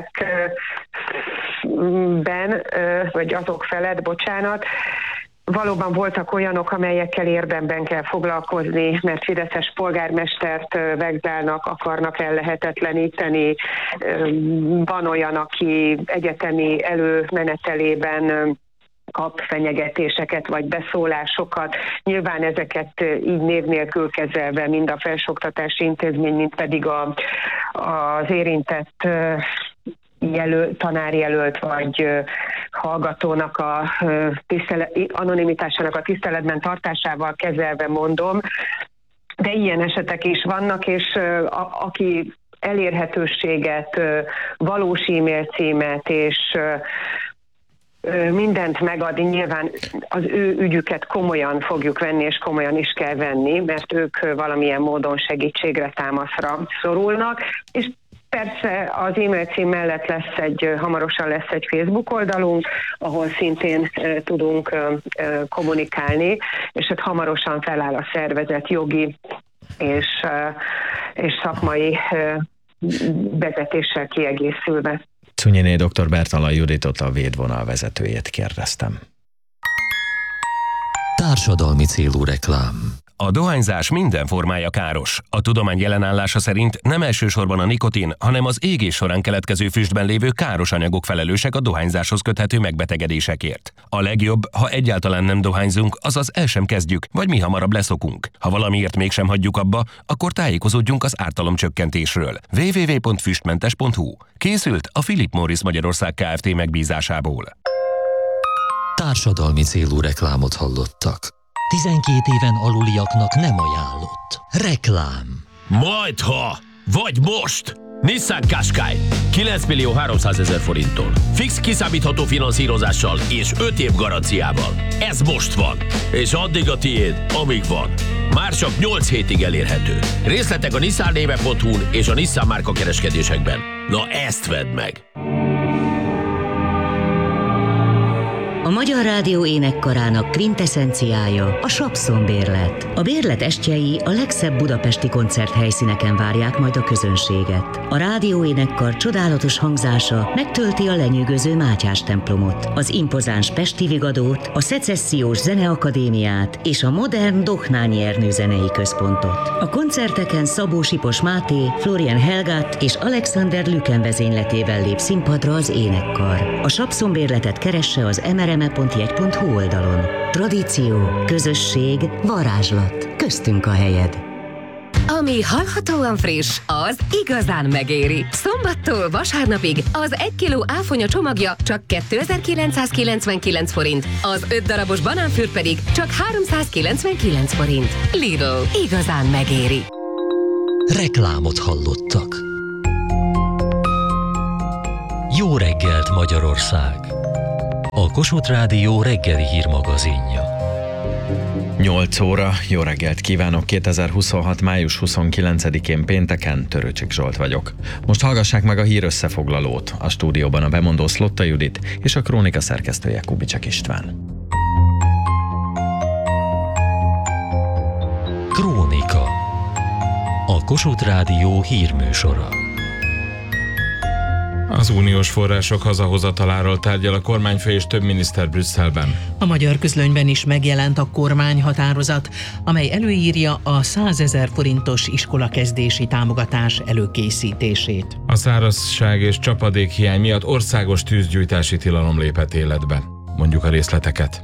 e-mailekben, vagy azok felett, valóban voltak olyanok, amelyekkel érdemben kell foglalkozni, mert fideszes polgármestert vegzálnak, akarnak ellehetetleníteni. Van olyan, aki egyetemi előmenetelében kap fenyegetéseket vagy beszólásokat. Nyilván ezeket így név nélkül kezelve mind a felsőoktatási intézmény, mind pedig az érintett tanárjelölt vagy hallgatónak a anonimitásának a tiszteletben tartásával kezelve mondom, de ilyen esetek is vannak, és aki elérhetőséget, valós e-mail címet és mindent megad, nyilván az ő ügyüket komolyan fogjuk venni, és komolyan is kell venni, mert ők valamilyen módon segítségre, támaszra szorulnak, és persze az e-mail cím mellett hamarosan lesz egy Facebook oldalunk, ahol szintén tudunk kommunikálni, és hát hamarosan feláll a szervezet jogi és szakmai vezetéssel kiegészülve. Czunyiné dr. Bertalan Juditot, a Védvonal vezetőjét kérdeztem. Társadalmi célú reklám. A dohányzás minden formája káros. A tudomány jelenállása szerint nem elsősorban a nikotin, hanem az égés során keletkező füstben lévő káros anyagok felelősek a dohányzáshoz köthető megbetegedésekért. A legjobb, ha egyáltalán nem dohányzunk, azaz el sem kezdjük, vagy mi hamarabb leszokunk. Ha valamiért mégsem hagyjuk abba, akkor tájékozódjunk az ártalomcsökkentésről. www.füstmentes.hu. Készült a Philip Morris Magyarország Kft. Megbízásából. Társadalmi célú reklámot hallottak. 12 éven aluliaknak nem ajánlott. Reklám. Majdha! Vagy most! Nissan Qashqai 9.300.000 forinttól. Fix kiszámítható finanszírozással és 5 év garanciával. Ez most van. És addig a tiéd, amíg van. Már csak 8 hétig elérhető. Részletek a nissannéve.hu-n és a Nissan márka kereskedésekben. Na ezt vedd meg! A Magyar Rádió énekkarának kvintessenciája a Sapszon-bérlet. A bérlet estjei a legszebb budapesti koncerthelyszíneken várják majd a közönséget. A rádió énekkar csodálatos hangzása megtölti a lenyűgöző Mátyás templomot, az impozáns Pesti Vigadót, a Szecessziós Zeneakadémiát és a modern Dohnányi Ernő zenei központot. A koncerteken Szabó Sipos Máté, Florian Helgát és Alexander Lüken vezényletével lép színpadra az énekkar. A Sapszon-bérletet keresse az mrme.jegy.hu oldalon. Tradíció, közösség, varázslat. Köztünk a helyed. Ami hallhatóan friss, az igazán megéri. Szombattól vasárnapig az 1 kiló áfonya csomagja csak 2999 forint, az 5 darabos banánfűr pedig csak 399 forint. Lidl, igazán megéri. Reklámot hallottak. Jó reggelt, Magyarország! A Kossuth Rádió reggeli hírmagazinja. 8 óra, jó reggelt kívánok, 2026. május 29-én pénteken, Törőcsik Zsolt vagyok. Most hallgassák meg a hír összefoglalót. A stúdióban a bemondó Szlotta Judit és a krónika szerkesztője Kubicek István. Krónika. A Kossuth Rádió hírműsora. Az uniós források hazahozataláról tárgyal a kormányfő és több miniszter Brüsszelben. A magyar közlönyben is megjelent a kormányhatározat, amely előírja a 100 000 forintos iskolakezdési támogatás előkészítését. A szárazság és csapadékhiány miatt országos tűzgyújtási tilalom lépett életbe. Mondjuk a részleteket.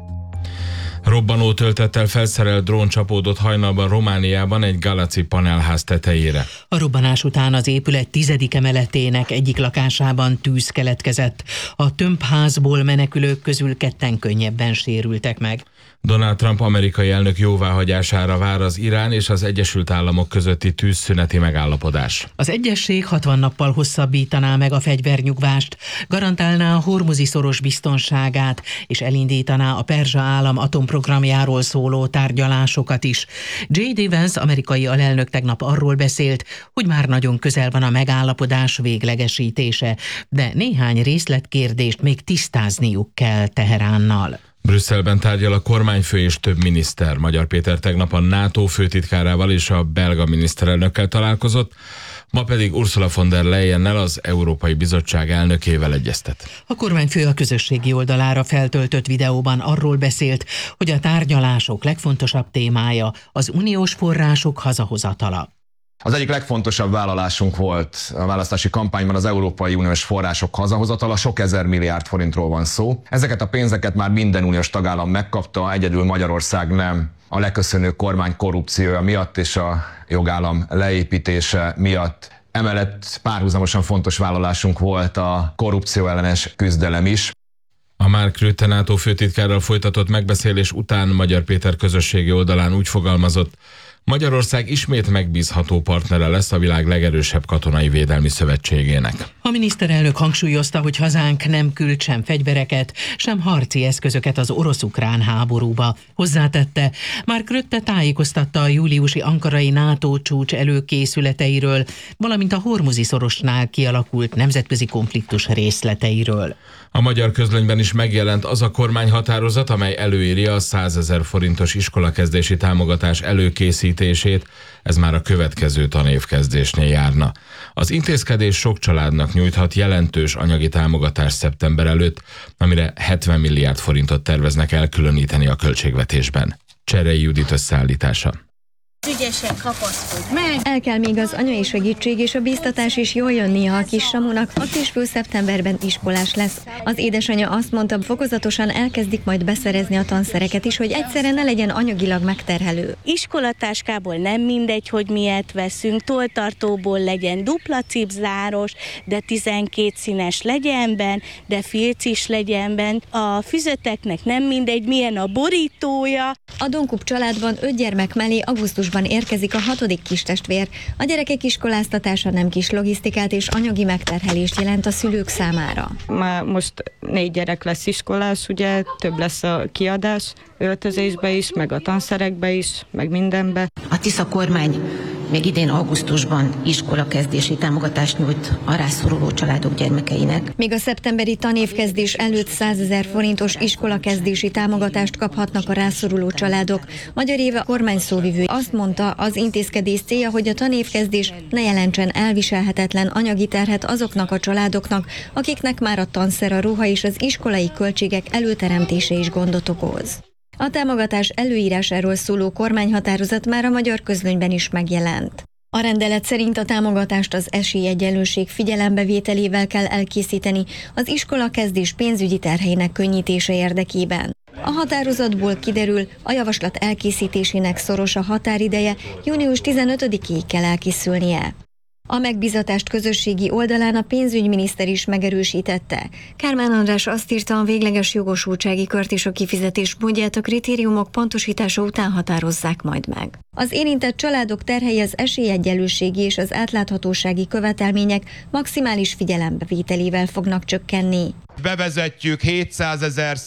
Robbanó töltettel felszerelt drón csapódott hajnalban Romániában egy Galaci panelház tetejére. A robbanás után az épület 10. emeletének egyik lakásában tűz keletkezett. A tömbházból menekülők közül 2 könnyebben sérültek meg. Donald Trump amerikai elnök jóváhagyására vár az Irán és az Egyesült Államok közötti tűzszüneti megállapodás. Az egyezség 60 nappal hosszabbítaná meg a fegyvernyugvást, garantálná a hormuzi szoros biztonságát, és elindítaná a Perzsa állam atomprogramjáról szóló tárgyalásokat is. J.D. Vance amerikai alelnök tegnap arról beszélt, hogy már nagyon közel van a megállapodás véglegesítése, de néhány részletkérdést még tisztázniuk kell Teheránnal. Brüsszelben tárgyal a kormányfő és több miniszter. Magyar Péter tegnap a NATO főtitkárával és a belga miniszterelnökkel találkozott, ma pedig Ursula von der Leyennel, az Európai Bizottság elnökével egyeztet. A kormányfő a közösségi oldalára feltöltött videóban arról beszélt, hogy a tárgyalások legfontosabb témája az uniós források hazahozatala. Az egyik legfontosabb vállalásunk volt a választási kampányban az Európai Uniós források hazahozatala, sok ezer milliárd forintról van szó. Ezeket a pénzeket már minden uniós tagállam megkapta, egyedül Magyarország nem. A leköszönő kormány korrupciója miatt és a jogállam leépítése miatt. Emellett párhuzamosan fontos vállalásunk volt a korrupció ellenes küzdelem is. A Mark Rutte NATO főtitkárral folytatott megbeszélés után Magyar Péter közösségi oldalán úgy fogalmazott, Magyarország ismét megbízható partnere lesz a világ legerősebb katonai védelmi szövetségének. A miniszterelnök hangsúlyozta, hogy hazánk nem küld sem fegyvereket, sem harci eszközöket az orosz-ukrán háborúba. Hozzátette, Mark Rutte tájékoztatta a júliusi ankarai NATO csúcs előkészületeiről, valamint a hormuzi szorosnál kialakult nemzetközi konfliktus részleteiről. A magyar közlönyben is megjelent az a kormányhatározat, amely előírja a 100 000 forintos iskolakezdési támogatás előkészítését, ez már a következő tanévkezdésnél járna. Az intézkedés sok családnak nyújthat jelentős anyagi támogatást szeptember előtt, amire 70 milliárd forintot terveznek elkülöníteni a költségvetésben. Cserei Judit összeállítása. Ügyesen kapaszkodj meg! El kell még az anyai segítség és a bíztatás is jól jönnie a kis Samunak, a kisfiú szeptemberben iskolás lesz. Az édesanyja azt mondta, fokozatosan elkezdik majd beszerezni a tanszereket is, hogy egyszerre ne legyen anyagilag megterhelő. Iskolatáskából nem mindegy, hogy miért veszünk, tolltartóból legyen dupla cipzáros, de 12 színes legyenben, de filcis legyenben. A füzeteknek nem mindegy, milyen a borítója. A Donkup családban 5 gyermek mellé augusztusban érkezik a 6. kistestvér. A gyerekek iskoláztatása nem kis logisztikát és anyagi megterhelést jelent a szülők számára. Már most 4 gyerek lesz iskolás, ugye több lesz a kiadás, öltözésbe is, meg a tanszerekbe is, meg mindenbe. A Tisza kormány még idén augusztusban iskolakezdési támogatást nyújt a rászoruló családok gyermekeinek. Még a szeptemberi tanévkezdés előtt 100 000 forintos iskolakezdési támogatást kaphatnak a rászoruló családok. Magyar Éva kormány szóvivő azt mondta, az intézkedés célja, hogy a tanévkezdés ne jelentsen elviselhetetlen anyagi terhet azoknak a családoknak, akiknek már a tanszer, a ruha és az iskolai költségek előteremtése is gondot okoz. A támogatás előírásáról szóló kormányhatározat már a Magyar Közlönyben is megjelent. A rendelet szerint a támogatást az esélyegyenlőség figyelembevételével kell elkészíteni az iskolakezdés pénzügyi terheinek könnyítése érdekében. A határozatból kiderül, a javaslat elkészítésének szoros a határideje, június 15-ig kell elkészülnie. A megbízatást közösségi oldalán a pénzügyminiszter is megerősítette. Kármán András azt írta, a végleges jogosultsági kört és a kifizetés módját a kritériumok pontosítása után határozzák majd meg. Az érintett családok terhei az esélyegyenlőségi és az átláthatósági követelmények maximális figyelembevételével fognak csökkenni. Bevezetjük 700 000